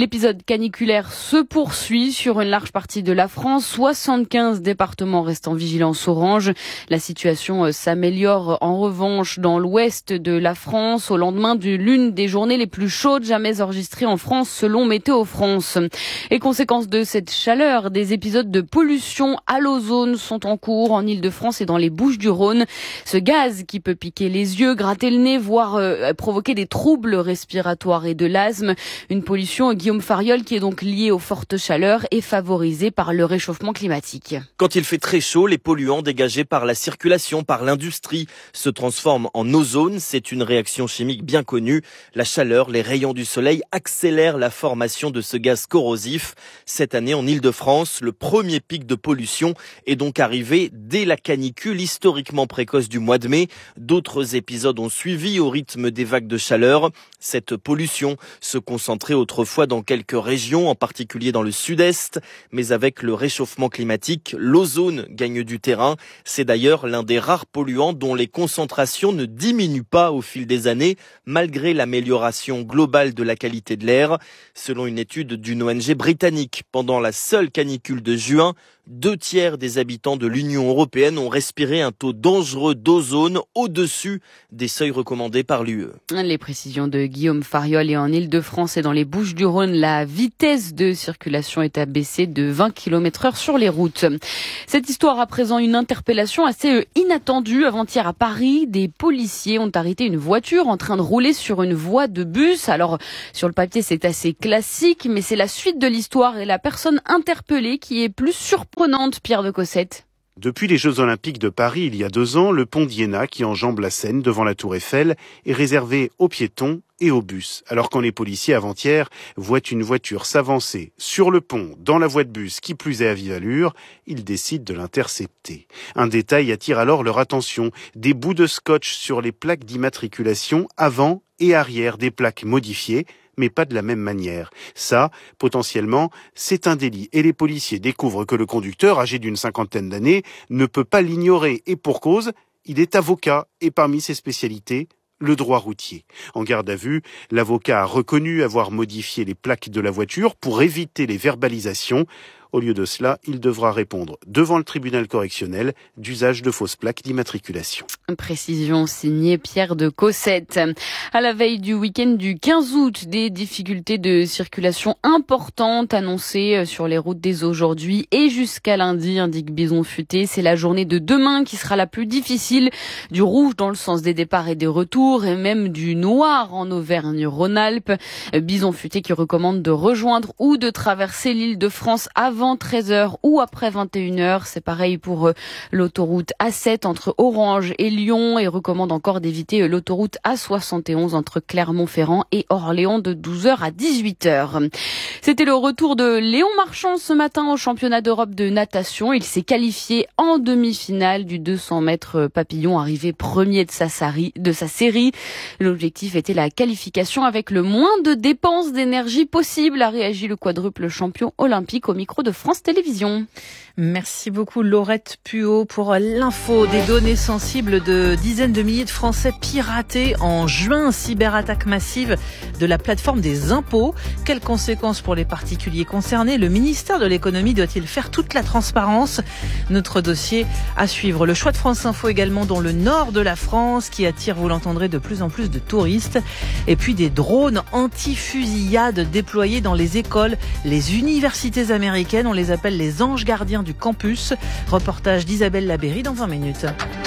L'épisode caniculaire se poursuit sur une large partie de la France. soixante-quinze départements restent en vigilance orange. La situation s'améliore en revanche dans l'ouest de la France au lendemain de l'une des journées les plus chaudes jamais enregistrées en France selon Météo France. Et conséquence de cette chaleur, des épisodes de pollution à l'ozone sont en cours en Île-de-France et dans les Bouches-du-Rhône. Ce gaz qui peut piquer les yeux, gratter le nez, voire euh, provoquer des troubles respiratoires et de l'asthme. Une pollution, Guillaume Fariol, qui est donc liée aux fortes chaleurs et favorisée par le réchauffement climatique. Quand il fait très chaud, les polluants dégagés par la circulation, par l'industrie, se transforment en ozone. C'est une réaction chimique bien connue. La chaleur, les rayons du soleil accélèrent la formation de ce gaz corrosif. Cette année, en Île-de-France, le premier pic de pollution est donc arrivé dès la canicule historiquement précoce du mois de mai. D'autres épisodes ont suivi au rythme des vagues de chaleur. Cette pollution se concentrait autrefois dans quelques régions, en particulier dans le sud-est. Mais avec le réchauffement climatique, l'ozone gagne du terrain. C'est d'ailleurs l'un des rares polluants dont les concentrations ne diminuent pas au fil des années, malgré l'amélioration globale de la qualité de l'air. Selon une étude d'une O N G britannique, pendant la seule canicule de juin, deux tiers des habitants de l'Union européenne ont respiré un taux dangereux d'ozone au-dessus des seuils recommandés par l'U E. Les précisions de Guillaume Fariol. Et en Île-de-France et dans les Bouches-du-Rhône, la vitesse de circulation est abaissée de vingt kilomètres heure sur les routes. Cette histoire à présent, une interpellation assez inattendue. Avant-hier à Paris, des policiers ont arrêté une voiture en train de rouler sur une voie de bus. Alors, sur le papier, c'est assez classique, mais c'est la suite de l'histoire et la personne interpellée qui est plus surprenante. Pierre de Cossette. Depuis les Jeux Olympiques de Paris, il y a deux ans, le pont d'Iéna, qui enjambe la Seine devant la Tour Eiffel, est réservé aux piétons et aux bus. Alors quand les policiers avant-hier voient une voiture s'avancer sur le pont, dans la voie de bus, qui plus est à vive allure, ils décident de l'intercepter. Un détail attire alors leur attention. Des bouts de scotch sur les plaques d'immatriculation avant et arrière des plaques modifiées, mais pas de la même manière. Ça, potentiellement, c'est un délit. Et les policiers découvrent que le conducteur, âgé d'une cinquantaine d'années, ne peut pas l'ignorer. Et pour cause, il est avocat. Et parmi ses spécialités, le droit routier. En garde à vue, l'avocat a reconnu avoir modifié les plaques de la voiture pour éviter les verbalisations. Au lieu de cela, il devra répondre devant le tribunal correctionnel d'usage de fausses plaques d'immatriculation. Précision signée Pierre de Cossette. À la veille du week-end du quinze août, des difficultés de circulation importantes annoncées sur les routes dès aujourd'hui et jusqu'à lundi, indique Bison Futé. C'est la journée de demain qui sera la plus difficile. Du rouge dans le sens des départs et des retours et même du noir en Auvergne-Rhône-Alpes. Bison Futé qui recommande de rejoindre ou de traverser l'île de France avant avant treize heures ou après vingt et une heures. C'est pareil pour euh, l'autoroute A sept entre Orange et Lyon et recommande encore d'éviter euh, l'autoroute A soixante et onze entre Clermont-Ferrand et Orléans de douze heures à dix-huit heures. C'était le retour de Léon Marchand ce matin au championnat d'Europe de natation. Il s'est qualifié en demi-finale du deux cents mètres papillon, arrivé premier de sa, sari, de sa série. L'objectif était la qualification avec le moins de dépenses d'énergie possible, a réagi le quadruple champion olympique au micro de France Télévisions. Merci beaucoup Laurette Puot pour l'info. Des données sensibles de dizaines de milliers de Français piratés en juin. Cyberattaque massive de la plateforme des impôts. Quelles conséquences pour les particuliers concernés? Le ministère de l'économie doit-il faire toute la transparence? Notre dossier à suivre. Le choix de France Info également dans le nord de la France qui attire, vous l'entendrez, de plus en plus de touristes. Et puis des drones anti-fusillade déployés dans les écoles, les universités américaines. On les appelle les anges gardiens du campus. Reportage d'Isabelle Labéry dans vingt minutes.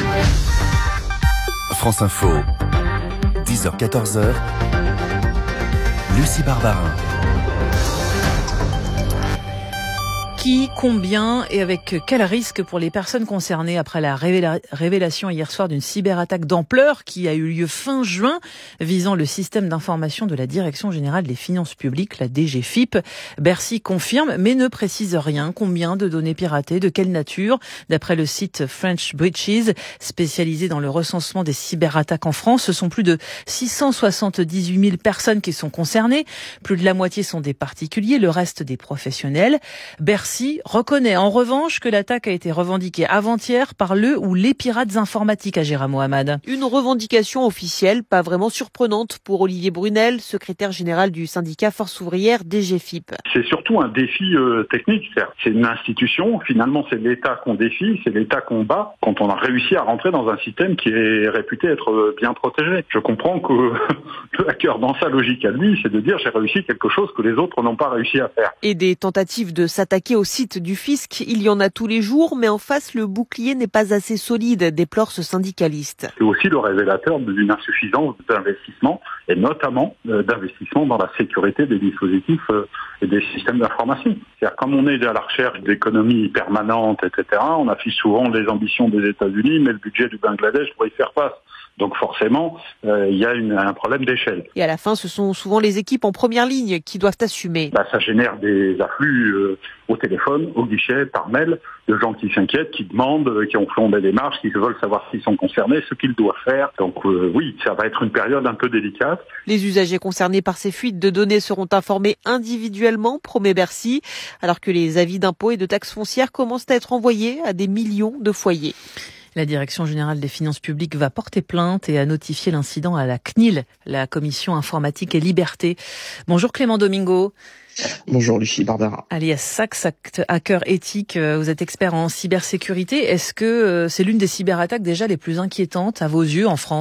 France Info, dix heures quatorze heures, Lucie Barbarin. Qui, combien et avec quel risque pour les personnes concernées après la révéla- révélation hier soir d'une cyberattaque d'ampleur qui a eu lieu fin juin visant le système d'information de la Direction Générale des Finances Publiques, la D G F I P. Bercy confirme mais ne précise rien. Combien de données piratées, de quelle nature? D'après le site French Breaches, spécialisé dans le recensement des cyberattaques en France, ce sont plus de six cent soixante-dix-huit mille personnes qui sont concernées. Plus de la moitié sont des particuliers, le reste des professionnels. Bercy Bercy reconnaît en revanche que l'attaque a été revendiquée avant-hier par le ou les pirates informatiques, à Gérard Mohamed. Une revendication officielle, pas vraiment surprenante pour Olivier Brunel, secrétaire général du syndicat Force ouvrière D G F I P. C'est surtout un défi euh, technique, certes. C'est une institution, finalement c'est l'État qu'on défie, c'est l'État qu'on bat quand on a réussi à rentrer dans un système qui est réputé être bien protégé. Je comprends que le hacker, dans sa logique à lui, c'est de dire j'ai réussi quelque chose que les autres n'ont pas réussi à faire. Et des tentatives de s'attaquer au site du fisc, il y en a tous les jours, mais en face, le bouclier n'est pas assez solide, déplore ce syndicaliste. C'est aussi le révélateur d'une insuffisance d'investissement, et notamment euh, d'investissement dans la sécurité des dispositifs euh, et des systèmes d'information. C'est-à-dire, comme on est à la recherche d'économies permanentes, et cetera, on affiche souvent les ambitions des États-Unis, mais le budget du Bangladesh pour y faire face. Donc forcément, euh, il y a une, un problème d'échelle. Et à la fin, ce sont souvent les équipes en première ligne qui doivent assumer. Bah, ça génère des afflux euh, au téléphone, au guichet, par mail, de gens qui s'inquiètent, qui demandent, euh, qui ont fait des démarches, qui veulent savoir s'ils sont concernés, ce qu'ils doivent faire. Donc euh, oui, ça va être une période un peu délicate. Les usagers concernés par ces fuites de données seront informés individuellement, promet Bercy, alors que les avis d'impôts et de taxes foncières commencent à être envoyés à des millions de foyers. La Direction générale des finances publiques va porter plainte et a notifié l'incident à la C N I L, la Commission informatique et liberté. Bonjour Clément Domingo. Bonjour Lucie Barbara. Alias Sax, hacker éthique, vous êtes expert en cybersécurité. Est-ce que c'est l'une des cyberattaques déjà les plus inquiétantes à vos yeux en France ?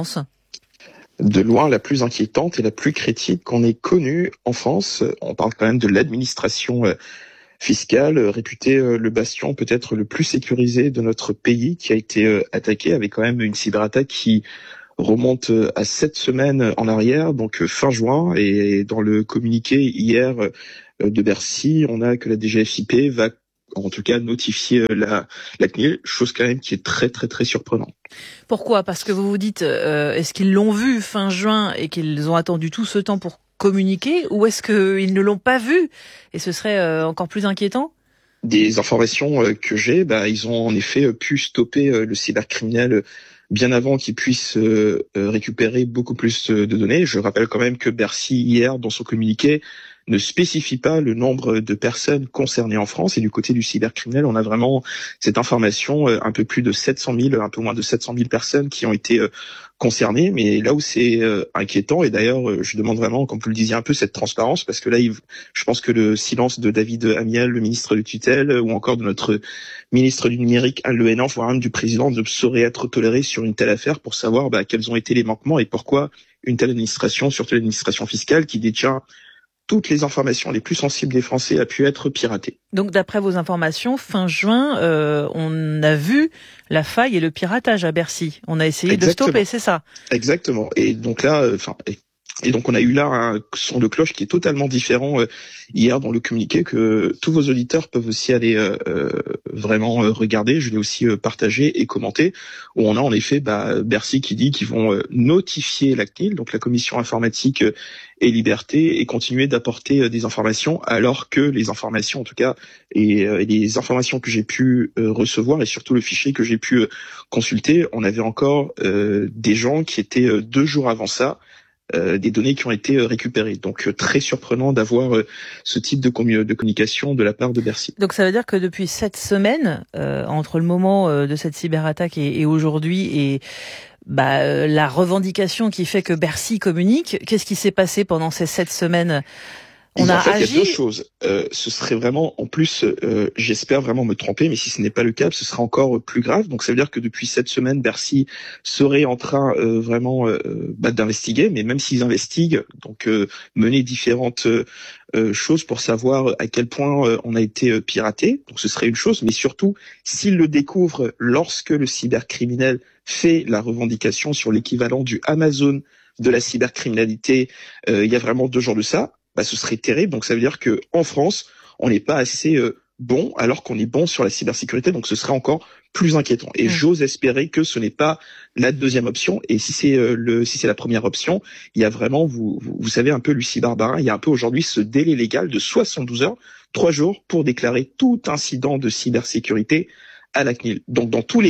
De loin la plus inquiétante et la plus critique qu'on ait connue en France. On parle quand même de l'administration fiscale, réputé le bastion peut-être le plus sécurisé de notre pays, qui a été attaqué avec quand même une cyberattaque qui remonte à sept semaines en arrière, donc fin juin. Et dans le communiqué hier de Bercy, on a que la D G F I P va en tout cas notifier la, la C N I L, chose quand même qui est très très très surprenante. Pourquoi ? Parce que vous vous dites, euh, est-ce qu'ils l'ont vu fin juin et qu'ils ont attendu tout ce temps pour communiquer, ou est-ce qu'ils ne l'ont pas vu et ce serait euh, encore plus inquiétant ? Des informations euh, que j'ai, bah, ils ont en effet pu stopper euh, le cybercriminel bien avant qu'il puisse euh, récupérer beaucoup plus de données. Je rappelle quand même que Bercy, hier, dans son communiqué, ne spécifie pas le nombre de personnes concernées en France. Et du côté du cybercriminel, on a vraiment cette information, euh, un peu plus de sept cent mille, un peu moins de sept cent mille personnes qui ont été euh, concernées. Mais là où c'est euh, inquiétant, et d'ailleurs, euh, je demande vraiment, comme vous le disiez un peu, cette transparence, parce que là, il, je pense que le silence de David Amiel, le ministre de tutelle, ou encore de notre ministre du numérique, Anne Le Hennan, voire même du président, ne saurait être toléré sur une telle affaire pour savoir bah, quels ont été les manquements et pourquoi une telle administration, surtout l'administration fiscale, qui détient toutes les informations les plus sensibles des Français, a pu être piratée. Donc d'après vos informations, fin juin, euh, on a vu la faille et le piratage à Bercy. On a essayé Exactement. de stopper, c'est ça ? Exactement. Et donc là, enfin... Euh, Et donc on a eu là un son de cloche qui est totalement différent euh, hier dans le communiqué, que tous vos auditeurs peuvent aussi aller euh, euh, vraiment euh, regarder. Je l'ai aussi euh, partagé et commenté, où on a en effet bah, Bercy qui dit qu'ils vont euh, notifier la C N I L, donc la Commission informatique euh, et liberté, et continuer d'apporter euh, des informations, alors que les informations en tout cas, et, euh, et les informations que j'ai pu euh, recevoir, et surtout le fichier que j'ai pu euh, consulter, on avait encore euh, des gens qui étaient euh, deux jours avant ça, Euh, des données qui ont été euh, récupérées. Donc euh, très surprenant d'avoir euh, ce type de, commu- de communication de la part de Bercy. Donc ça veut dire que depuis sept semaines, euh, entre le moment euh, de cette cyberattaque et, et aujourd'hui, et bah, euh, la revendication qui fait que Bercy communique, qu'est-ce qui s'est passé pendant ces sept semaines ? On a en fait, agi. il y a deux choses. Euh, ce serait vraiment, en plus, euh, j'espère vraiment me tromper, mais si ce n'est pas le cas, ce sera encore plus grave. Donc ça veut dire que depuis cette semaine, Bercy serait en train euh, vraiment euh, bah, d'investiguer, mais même s'ils investiguent, donc euh, mener différentes euh, choses pour savoir à quel point euh, on a été euh, piraté. Donc ce serait une chose, mais surtout, s'ils le découvrent lorsque le cybercriminel fait la revendication sur l'équivalent du Amazon de la cybercriminalité, euh, il y a vraiment deux jours de ça. Bah, ce serait terrible. Donc ça veut dire que en France, on n'est pas assez euh, bon, alors qu'on est bon sur la cybersécurité. Donc ce serait encore plus inquiétant. Et mmh. j'ose espérer que ce n'est pas la deuxième option. Et si c'est euh, le, si c'est la première option, il y a vraiment, vous, vous, vous savez un peu, Lucie Barbara, il y a un peu aujourd'hui ce délai légal de soixante-douze heures, trois jours, pour déclarer tout incident de cybersécurité à la C N I L. Donc dans tous les cas,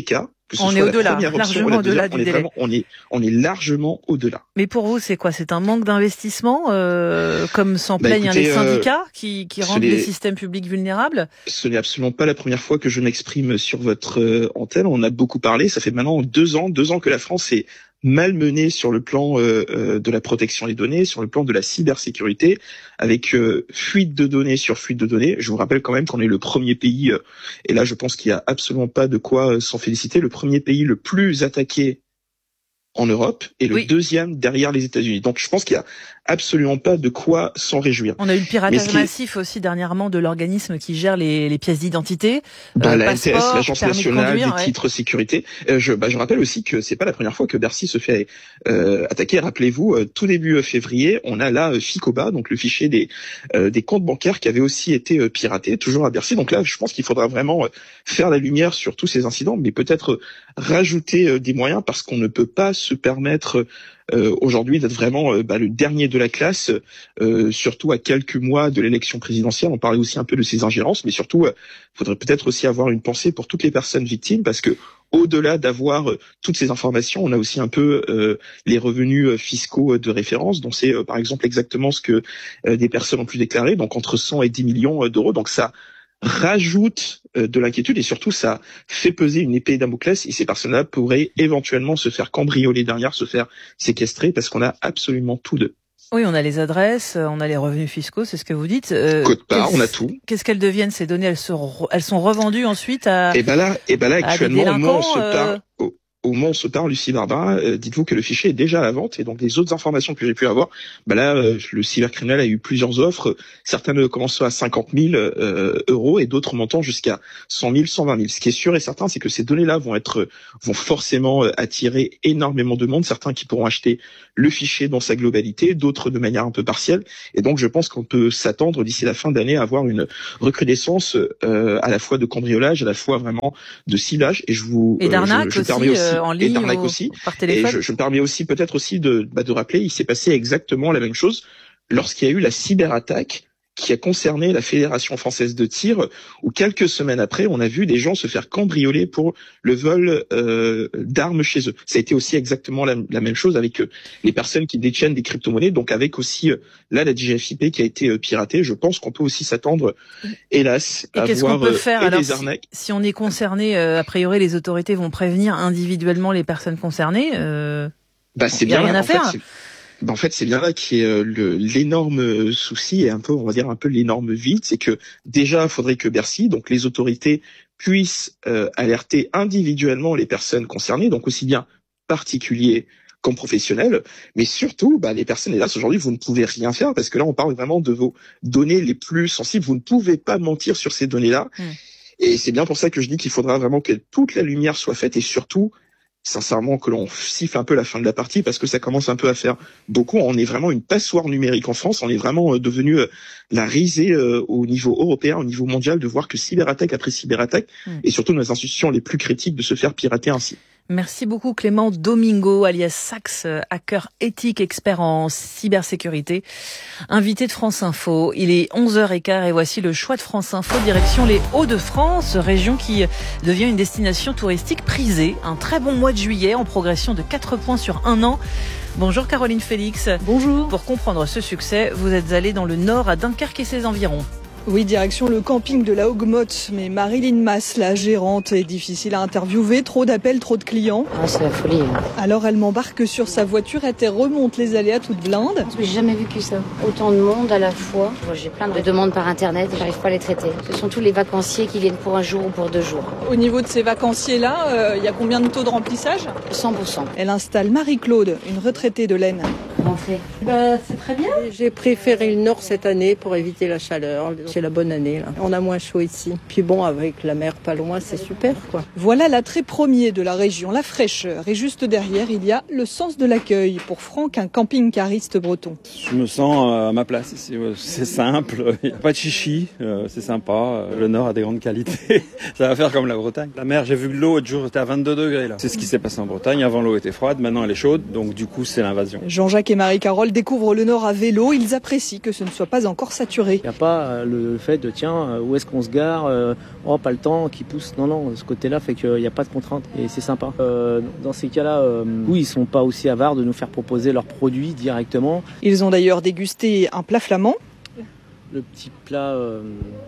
Que ce on soit est au-delà, la largement option, au-delà deuxième, du on délai. Est vraiment, on, est, on est largement au-delà. Mais pour vous, c'est quoi? C'est un manque d'investissement, euh, comme s'en bah, plaignent écoutez, les syndicats euh, qui, qui rendent les systèmes publics vulnérables? Ce n'est absolument pas la première fois que je m'exprime sur votre euh, antenne. On a beaucoup parlé. Ça fait maintenant deux ans, deux ans que la France est malmenée sur le plan euh, euh, de la protection des données, sur le plan de la cybersécurité, avec euh, fuite de données sur fuite de données. Je vous rappelle quand même qu'on est le premier pays, euh, et là je pense qu'il n'y a absolument pas de quoi euh, s'en féliciter, le premier pays le plus attaqué en Europe et le oui. deuxième derrière les États-Unis. Donc je pense qu'il y a absolument pas de quoi s'en réjouir. On a eu le piratage massif est... aussi dernièrement de l'organisme qui gère les, les pièces d'identité. Bah, euh, la N T S, l'Agence nationale conduire, des ouais. titres sécurité. Euh, je, bah, je rappelle aussi que c'est pas la première fois que Bercy se fait euh, attaquer. Rappelez-vous, euh, tout début février, on a là euh, FICOBA, donc le fichier des euh, des comptes bancaires qui avait aussi été euh, piraté, toujours à Bercy. Donc là, je pense qu'il faudra vraiment euh, faire la lumière sur tous ces incidents, mais peut-être euh, rajouter euh, des moyens parce qu'on ne peut pas se permettre Euh, aujourd'hui d'être vraiment euh, bah, le dernier de la classe, euh, surtout à quelques mois de l'élection présidentielle. On parlait aussi un peu de ces ingérences, mais surtout, il euh, faudrait peut-être aussi avoir une pensée pour toutes les personnes victimes, parce que au-delà d'avoir euh, toutes ces informations, on a aussi un peu euh, les revenus euh, fiscaux de référence, dont c'est euh, par exemple exactement ce que euh, des personnes ont pu déclarer, donc entre cent et dix millions d'euros. Donc ça rajoute euh, de l'inquiétude et surtout ça fait peser une épée Damoclès et ces personnes-là pourraient éventuellement se faire cambrioler derrière, se faire séquestrer parce qu'on a absolument tout d'eux. Oui, on a les adresses, on a les revenus fiscaux, c'est ce que vous dites. Euh, Code part, on a tout. Qu'est-ce qu'elles deviennent ces données? Elles sont elles sont revendues ensuite à. Et ben là, et ben là actuellement, au moment où on se euh... parle. Oh. Au moment où on se parle, Lucie Barbara, euh, dites-vous que le fichier est déjà à la vente et donc les autres informations que j'ai pu avoir, bah là, euh, le cybercriminel a eu plusieurs offres, certaines commençant à cinquante mille euh, euros et d'autres montant jusqu'à cent mille, cent vingt mille. Ce qui est sûr et certain, c'est que ces données-là vont être, vont forcément attirer énormément de monde, certains qui pourront acheter le fichier dans sa globalité, d'autres de manière un peu partielle. Et donc, je pense qu'on peut s'attendre d'ici la fin d'année à avoir une recrudescence euh, à la fois de cambriolage, à la fois vraiment de ciblage. Et je vous, et d'arnaque euh, je, je aussi. permets aussi En ligne et d'arnaque ou aussi. Par téléphone. Et je, je me permets aussi peut-être aussi de, bah, de rappeler, il s'est passé exactement la même chose lorsqu'il y a eu la cyberattaque qui a concerné la Fédération française de tir, où quelques semaines après, on a vu des gens se faire cambrioler pour le vol euh, d'armes chez eux. Ça a été aussi exactement la, la même chose avec euh, les personnes qui détiennent des crypto-monnaies, donc avec aussi, euh, là, la D G F I P qui a été euh, piratée. Je pense qu'on peut aussi s'attendre, hélas, et à qu'est-ce voir qu'on peut faire euh, alors, des arnaques. Si, si on est concerné, euh, a priori, les autorités vont prévenir individuellement les personnes concernées. Euh, bah, c'est bien rien à en faire. Fait, Ben en fait, c'est bien là qui est euh, le, l'énorme souci et un peu, on va dire, un peu l'énorme vide, c'est que déjà, il faudrait que Bercy, donc les autorités, puissent euh, alerter individuellement les personnes concernées, donc aussi bien particuliers comme professionnels, mais surtout, bah, les personnes, hélas, aujourd'hui, vous ne pouvez rien faire parce que là, on parle vraiment de vos données les plus sensibles. Vous ne pouvez pas mentir sur ces données-là. Mmh. Et c'est bien pour ça que je dis qu'il faudra vraiment que toute la lumière soit faite et surtout, sincèrement, que l'on siffle un peu la fin de la partie parce que ça commence un peu à faire beaucoup. On est vraiment une passoire numérique en France. On est vraiment devenu la risée au niveau européen, au niveau mondial, de voir que cyberattaque après cyberattaque mmh. et surtout nos institutions les plus critiques de se faire pirater ainsi. Merci beaucoup Clément Domingo, alias Sax, hacker éthique, expert en cybersécurité, invité de France Info. Il est onze heures quinze et voici le choix de France Info, direction les Hauts-de-France, région qui devient une destination touristique prisée. Un très bon mois de juillet en progression de quatre points sur un an. Bonjour Caroline Félix. Bonjour. Pour comprendre ce succès, vous êtes allée dans le nord à Dunkerque et ses environs. Oui, direction le camping de la Hogmotte, mais Marilyn Mass, la gérante, est difficile à interviewer. Trop d'appels, trop de clients. Ah, c'est la folie. Hein. Alors elle m'embarque sur sa voiture et remonte les allées à toute blinde. J'ai jamais vu que ça. Autant de monde à la fois. J'ai plein de demandes par internet et j'arrive pas à les traiter. Ce sont tous les vacanciers qui viennent pour un jour ou pour deux jours. Au niveau de ces vacanciers-là, il euh, y a combien de taux de remplissage ? cent pour cent. Elle installe Marie-Claude, une retraitée de l'Aisne. Comment on fait ? Bah, c'est très bien. J'ai préféré le nord cette année pour éviter la chaleur. C'est la bonne année, là. On a moins chaud ici. Puis bon, avec la mer pas loin, c'est super, quoi. Voilà l'attrait premier de la région, la fraîcheur. Et juste derrière, il y a le sens de l'accueil. Pour Franck, un camping-cariste breton. Je me sens à ma place ici. C'est simple, il n'y a pas de chichi, c'est sympa. Le nord a des grandes qualités. Ça va faire comme la Bretagne. La mer, j'ai vu que l'eau, l'autre jour, était à vingt-deux degrés, là. C'est ce qui s'est passé en Bretagne. Avant, l'eau était froide. Maintenant, elle est chaude. Donc, du coup, c'est l'invasion. Jean-Jacques Patrick et Marie-Carole découvrent le Nord à vélo. Ils apprécient que ce ne soit pas encore saturé. Il n'y a pas le fait de tiens, où est-ce qu'on se gare, oh pas le temps qui pousse. Non, non, ce côté-là fait qu'il n'y a pas de contrainte et c'est sympa. Euh, dans ces cas-là, euh, oui, ils ne sont pas aussi avares de nous faire proposer leurs produits directement. Ils ont d'ailleurs dégusté un plat flamand. Le petit plat, euh...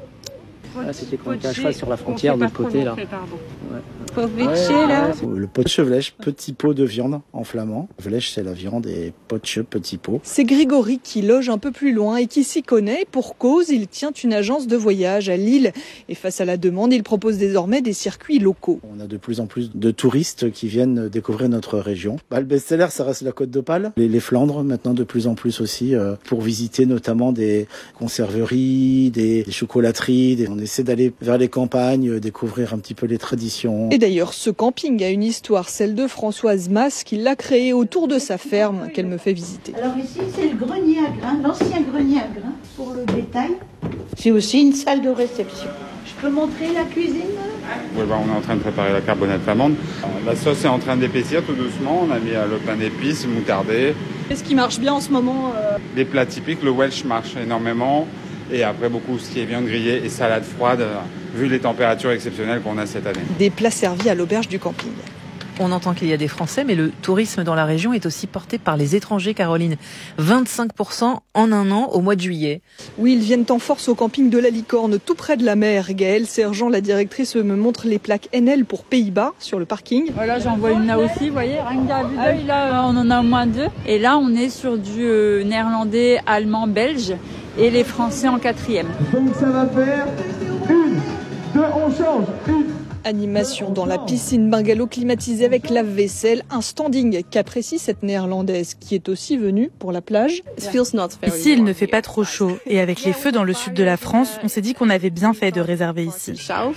ah, c'était quand on était à cheval sur la frontière de l'autre côté là. Ouais, là. Le potsche vlech, petit pot de viande en flamand. Vlech, c'est la viande et potsche, petit pot. C'est Grégory qui loge un peu plus loin et qui s'y connaît. Pour cause, il tient une agence de voyage à Lille. Et face à la demande, il propose désormais des circuits locaux. On a de plus en plus de touristes qui viennent découvrir notre région. Bah, le best-seller, ça reste la Côte d'Opale. Les, les Flandres, maintenant de plus en plus aussi, euh, pour visiter notamment des conserveries, des, des chocolateries. Des... On essaie d'aller vers les campagnes, euh, découvrir un petit peu les traditions. Et d'ailleurs, ce camping a une histoire, celle de Françoise Mas, qui l'a créé autour de sa ferme, qu'elle me fait visiter. Alors ici, c'est le grenier à grains, l'ancien grenier à grains pour le bétail. J'ai aussi une salle de réception. Je peux montrer la cuisine? Ouais, bah, on est en train de préparer la carbonate flamande. La sauce est en train d'épaissir tout doucement. On a mis le pain d'épices, moutardé. Qu'est-ce qui marche bien en ce moment? euh... Les plats typiques, le Welsh marche énormément. Et après, beaucoup ce qui est viande grillée et salade froide, vu les températures exceptionnelles qu'on a cette année. Des plats servis à l'auberge du camping. On entend qu'il y a des Français, mais le tourisme dans la région est aussi porté par les étrangers, Caroline. vingt-cinq pour cent en un an au mois de juillet. Oui, ils viennent en force au camping de la Licorne, tout près de la mer. Gaëlle Sergent, la directrice, me montre les plaques N L pour Pays-Bas sur le parking. Voilà, j'en vois une là aussi, vous voyez, rien que d'un vue d'œil, là, on en a au moins deux. Et là, on est sur du euh, néerlandais, allemand, belge et les Français en quatrième. Donc ça va faire une, deux, on change, une. Animation dans la piscine bungalow climatisée avec lave-vaisselle, un standing qu'apprécie cette néerlandaise qui est aussi venue pour la plage. Ici, il ne fait pas trop chaud et avec les feux dans le sud de la France, on s'est dit qu'on avait bien fait de réserver ici.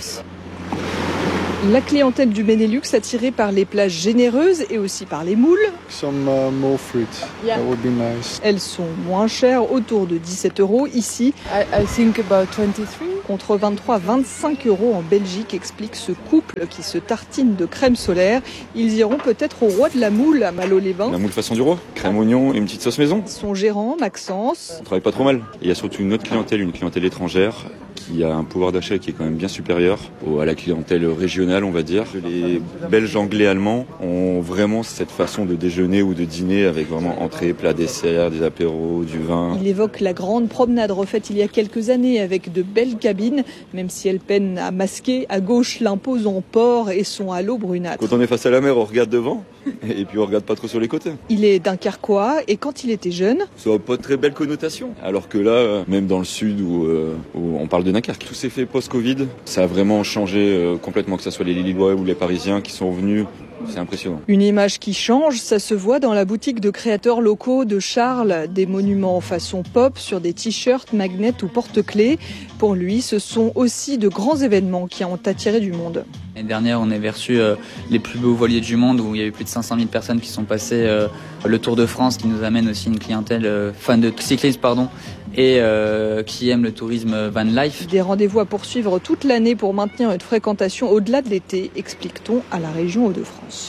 La clientèle du Benelux attirée par les plages généreuses et aussi par les moules. Some uh, more fruit. That would be nice. Elles sont moins chères, autour de dix-sept euros ici. I, I think about twenty-three. Contre vingt-trois à vingt-cinq euros en Belgique, explique ce couple qui se tartine de crème solaire. Ils iront peut-être au roi de la moule à Malo-les-Bains. La moule façon du roi, crème oignon et une petite sauce maison. Son gérant, Maxence. On travaille pas trop mal. Il y a surtout une autre clientèle, une clientèle étrangère qui a un pouvoir d'achat qui est quand même bien supérieur à la clientèle régionale, on va dire. Les Belges, Anglais, Allemands ont vraiment cette façon de déjeuner ou de dîner avec vraiment entrée, plat, dessert, des apéros, du vin. Il évoque la grande promenade refaite il y a quelques années avec de belles cabines, même si elle peine à masquer. À gauche, l'imposant port et son halo brunâtre. Quand on est face à la mer, on regarde devant et puis on regarde pas trop sur les côtés. Il est dunkerquois et quand il était jeune... Ça n'a pas de très belle connotation. Alors que là, même dans le sud où, euh, où on parle de Dunkerque, tout s'est fait post-Covid. Ça a vraiment changé euh, complètement, que ce soit les Lillois ou les Parisiens qui sont venus. C'est impressionnant. Une image qui change, ça se voit dans la boutique de créateurs locaux de Charles. Des monuments façon pop sur des t-shirts, magnets ou porte-clés. Pour lui, ce sont aussi de grands événements qui ont attiré du monde. L'année dernière, on avait reçu euh, les plus beaux voiliers du monde où il y a eu plus de cinq cent mille personnes qui sont passées. Euh, le Tour de France qui nous amène aussi une clientèle euh, fan de cyclisme, pardon, et euh, qui aime le tourisme van life. Des rendez-vous à poursuivre toute l'année pour maintenir une fréquentation au-delà de l'été, explique-t-on à la région Hauts-de-France.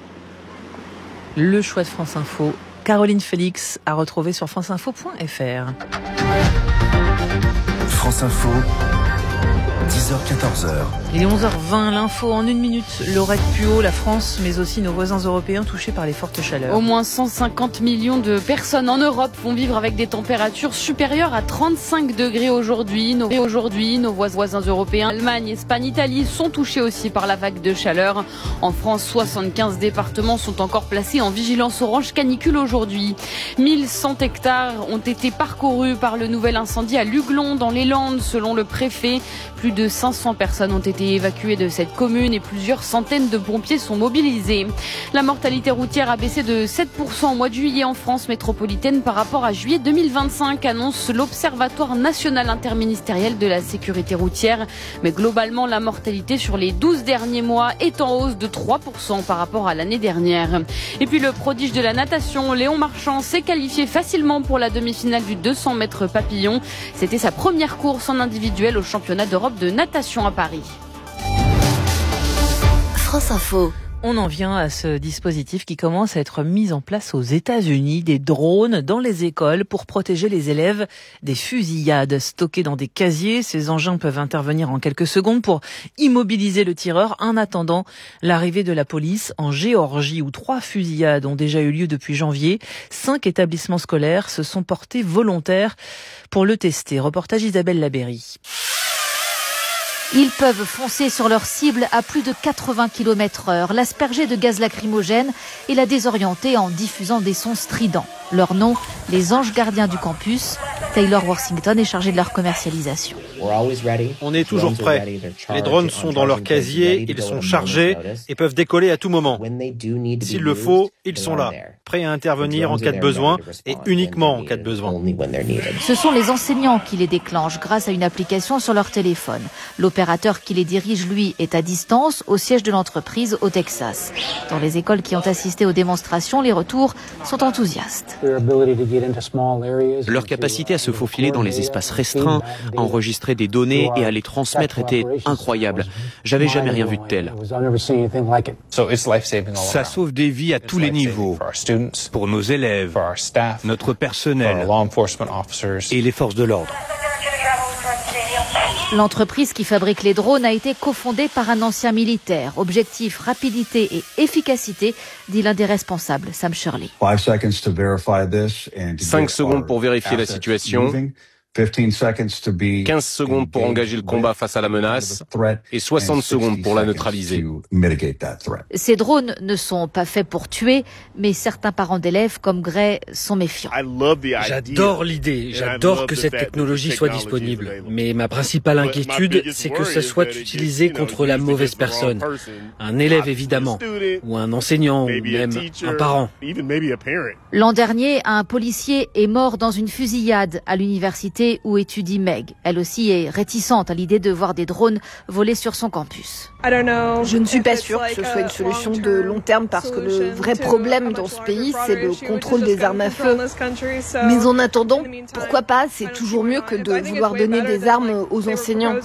Le choix de France Info, Caroline Félix, à retrouver sur franceinfo point f r. France Info, dix heures quatorze. Il est onze heures vingt, l'info en une minute. Laurette Puot, la France, mais aussi nos voisins européens touchés par les fortes chaleurs. Au moins cent cinquante millions de personnes en Europe vont vivre avec des températures supérieures à trente-cinq degrés aujourd'hui. Nos, aujourd'hui, nos voisins européens, Allemagne, Espagne, Italie, sont touchés aussi par la vague de chaleur. En France, soixante-quinze départements sont encore placés en vigilance orange canicule aujourd'hui. mille cent hectares ont été parcourus par le nouvel incendie à Luglon, dans les Landes, selon le préfet. Plus de cinq cents personnes ont été évacuées de cette commune et plusieurs centaines de pompiers sont mobilisés. La mortalité routière a baissé de sept pour cent au mois de juillet en France métropolitaine par rapport à juillet deux mille vingt-cinq, annonce l'Observatoire national interministériel de la sécurité routière. Mais globalement, la mortalité sur les douze derniers mois est en hausse de trois pour cent par rapport à l'année dernière. Et puis le prodige de la natation, Léon Marchand, s'est qualifié facilement pour la demi-finale du deux cents mètres papillon. C'était sa première course en individuel au championnat d'Europe de natation à Paris. France Info. On en vient à ce dispositif qui commence à être mis en place aux États-Unis, des drones dans les écoles pour protéger les élèves des fusillades. Stockés dans des casiers, ces engins peuvent intervenir en quelques secondes pour immobiliser le tireur en attendant l'arrivée de la police. En Géorgie, où trois fusillades ont déjà eu lieu depuis janvier, cinq établissements scolaires se sont portés volontaires pour le tester. Reportage Isabelle Labéry. Ils peuvent foncer sur leur cible à plus de quatre-vingts kilomètres heure, l'asperger de gaz lacrymogène et la désorienter en diffusant des sons stridents. Leur nom, les anges gardiens du campus. Taylor Worthington est chargé de leur commercialisation. On est toujours prêts. Les drones sont dans leur casier, ils sont chargés et peuvent décoller à tout moment. S'il le faut, ils sont là, prêts à intervenir en cas de besoin et uniquement en cas de besoin. Ce sont les enseignants qui les déclenchent grâce à une application sur leur téléphone. L'opérateur qui les dirige, lui, est à distance au siège de l'entreprise au Texas. Dans les écoles qui ont assisté aux démonstrations, les retours sont enthousiastes. Leur capacité à se faufiler dans les espaces restreints, à enregistrer des données et à les transmettre était incroyable. J'avais jamais rien vu de tel. Ça sauve des vies à tous les niveaux, pour nos élèves, notre personnel et les forces de l'ordre. L'entreprise qui fabrique les drones a été cofondée par un ancien militaire. Objectif, rapidité et efficacité, dit l'un des responsables, Sam Shirley. Cinq secondes pour vérifier la situation, quinze secondes pour engager le combat face à la menace et soixante secondes pour la neutraliser. Ces drones ne sont pas faits pour tuer, mais certains parents d'élèves comme Gray sont méfiants. J'adore l'idée, j'adore que cette technologie soit disponible. Mais ma principale inquiétude, c'est que ça soit utilisé contre la mauvaise personne. Un élève évidemment, ou un enseignant, ou même un parent. L'an dernier, un policier est mort dans une fusillade à l'université où étudie Meg. Elle aussi est réticente à l'idée de voir des drones voler sur son campus. Je ne suis pas sûre que ce soit une solution de long terme parce que le vrai problème dans ce pays, c'est le contrôle des armes à feu. Mais en attendant, pourquoi pas, c'est toujours mieux que de vouloir donner des armes aux enseignants.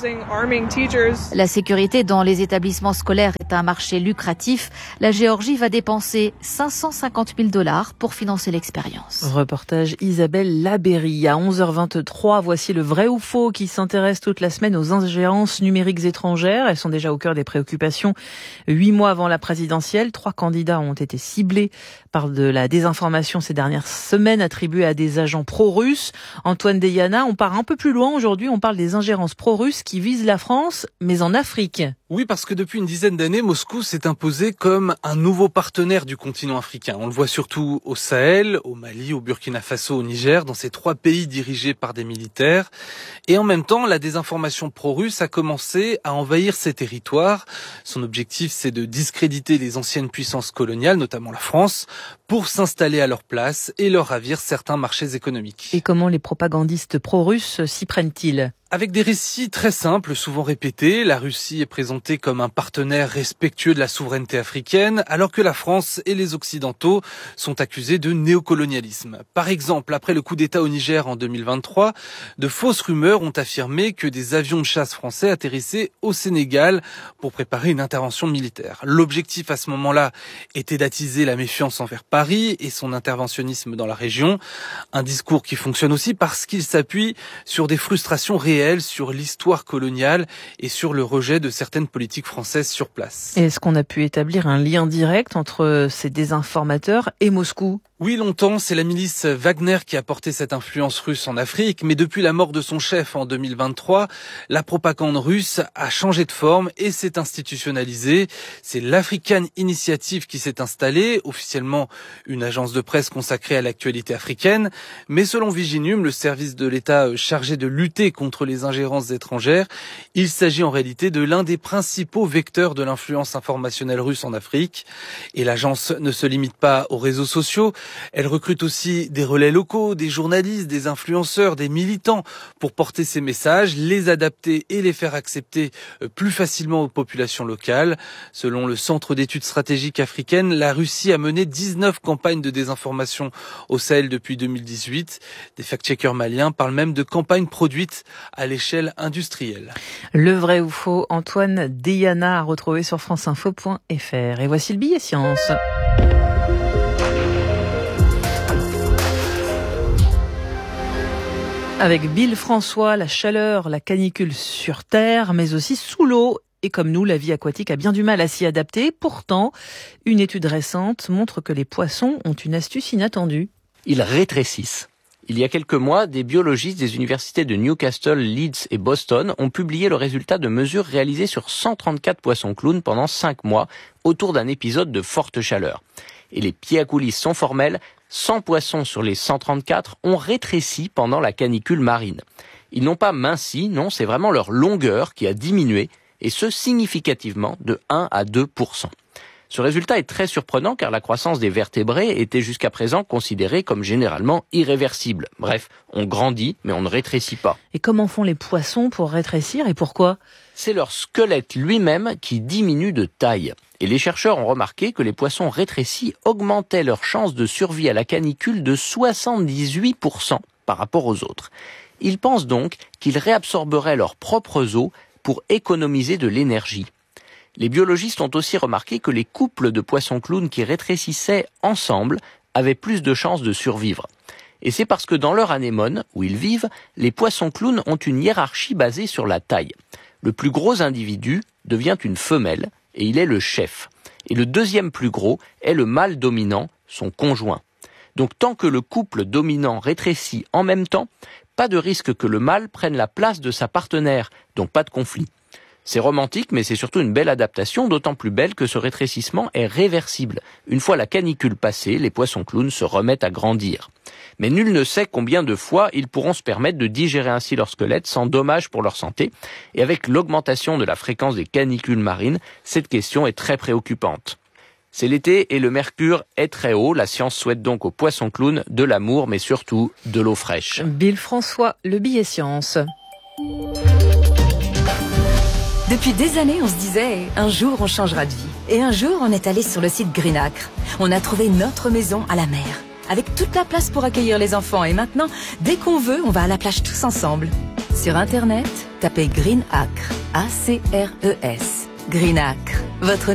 La sécurité dans les établissements scolaires est un marché lucratif. La Géorgie va dépenser cinq cent cinquante mille dollars pour financer l'expérience. Reportage Isabelle Labéry à onze heures vingt-trois. Voici le vrai ou faux qui s'intéresse toute la semaine aux ingérences numériques étrangères. Elles sont déjà au cœur des préoccupations. Huit mois avant la présidentielle, trois candidats ont été ciblés par de la désinformation ces dernières semaines attribuée à des agents pro-russes. Antoine Deyana, on part un peu plus loin aujourd'hui. On parle des ingérences pro-russes qui visent la France, mais en Afrique. Oui, parce que depuis une dizaine d'années, Moscou s'est imposé comme un nouveau partenaire du continent africain. On le voit surtout au Sahel, au Mali, au Burkina Faso, au Niger, dans ces trois pays dirigés par des militaires. Et en même temps, la désinformation pro-russe a commencé à envahir ces territoires. Son objectif, c'est de discréditer les anciennes puissances coloniales, notamment la France, pour s'installer à leur place et leur ravir certains marchés économiques. Et comment les propagandistes pro-russes s'y prennent-ils ? Avec des récits très simples, souvent répétés, la Russie est présentée comme un partenaire respectueux de la souveraineté africaine, alors que la France et les Occidentaux sont accusés de néocolonialisme. Par exemple, après le coup d'État au Niger en deux mille vingt-trois, de fausses rumeurs ont affirmé que des avions de chasse français atterrissaient au Sénégal pour préparer une intervention militaire. L'objectif à ce moment-là était d'attiser la méfiance envers Paris et son interventionnisme dans la région. Un discours qui fonctionne aussi parce qu'il s'appuie sur des frustrations réelles sur l'histoire coloniale et sur le rejet de certaines politiques françaises sur place. Est-ce qu'on a pu établir un lien direct entre ces désinformateurs et Moscou ? Oui, longtemps, c'est la milice Wagner qui a porté cette influence russe en Afrique, mais depuis la mort de son chef en deux mille vingt-trois, la propagande russe a changé de forme et s'est institutionnalisée. C'est l'African Initiative qui s'est installée, officiellement une agence de presse consacrée à l'actualité africaine, mais selon Viginum, le service de l'État chargé de lutter contre les ingérences étrangères, il s'agit en réalité de l'un des principaux vecteurs de l'influence informationnelle russe en Afrique. Et l'agence ne se limite pas aux réseaux sociaux. Elle recrute aussi des relais locaux, des journalistes, des influenceurs, des militants pour porter ces messages, les adapter et les faire accepter plus facilement aux populations locales. Selon le Centre d'études stratégiques africaines, la Russie a mené dix-neuf campagnes de désinformation au Sahel depuis deux mille dix-huit. Des fact-checkers maliens parlent même de campagnes produites à l'échelle industrielle. Le vrai ou faux, Antoine Deyana à retrouver sur franceinfo point f r. Et voici le billet science. Avec Bill François, la chaleur, la canicule sur Terre, mais aussi sous l'eau. Et comme nous, la vie aquatique a bien du mal à s'y adapter. Pourtant, une étude récente montre que les poissons ont une astuce inattendue. Ils rétrécissent. Il y a quelques mois, des biologistes des universités de Newcastle, Leeds et Boston ont publié le résultat de mesures réalisées sur cent trente-quatre poissons clowns pendant cinq mois autour d'un épisode de forte chaleur. Et les pieds à coulisses sont formels, cent poissons sur les cent trente-quatre ont rétréci pendant la canicule marine. Ils n'ont pas minci, non, c'est vraiment leur longueur qui a diminué, et ce significativement de un à deux pour cent. Ce résultat est très surprenant car la croissance des vertébrés était jusqu'à présent considérée comme généralement irréversible. Bref, on grandit mais on ne rétrécit pas. Et comment font les poissons pour rétrécir et pourquoi ? C'est leur squelette lui-même qui diminue de taille. Et les chercheurs ont remarqué que les poissons rétrécis augmentaient leur chance de survie à la canicule de soixante-dix-huit pour cent par rapport aux autres. Ils pensent donc qu'ils réabsorberaient leurs propres os pour économiser de l'énergie. Les biologistes ont aussi remarqué que les couples de poissons clowns qui rétrécissaient ensemble avaient plus de chances de survivre. Et c'est parce que dans leur anémone, où ils vivent, les poissons clowns ont une hiérarchie basée sur la taille. Le plus gros individu devient une femelle, et il est le chef. Et le deuxième plus gros est le mâle dominant, son conjoint. Donc tant que le couple dominant rétrécit en même temps, pas de risque que le mâle prenne la place de sa partenaire, donc pas de conflit. C'est romantique, mais c'est surtout une belle adaptation, d'autant plus belle que ce rétrécissement est réversible. Une fois la canicule passée, les poissons clowns se remettent à grandir. Mais nul ne sait combien de fois ils pourront se permettre de digérer ainsi leur squelette sans dommage pour leur santé. Et avec l'augmentation de la fréquence des canicules marines, cette question est très préoccupante. C'est l'été et le mercure est très haut. La science souhaite donc aux poissons clowns de l'amour, mais surtout de l'eau fraîche. Bill François, le billet science. Depuis des années, on se disait, un jour on changera de vie. Et un jour, on est allé sur le site Greenacre. On a trouvé notre maison à la mer, avec toute la place pour accueillir les enfants. Et maintenant, dès qu'on veut, on va à la plage tous ensemble. Sur Internet, tapez Greenacre, A C R E S. Greenacre, votre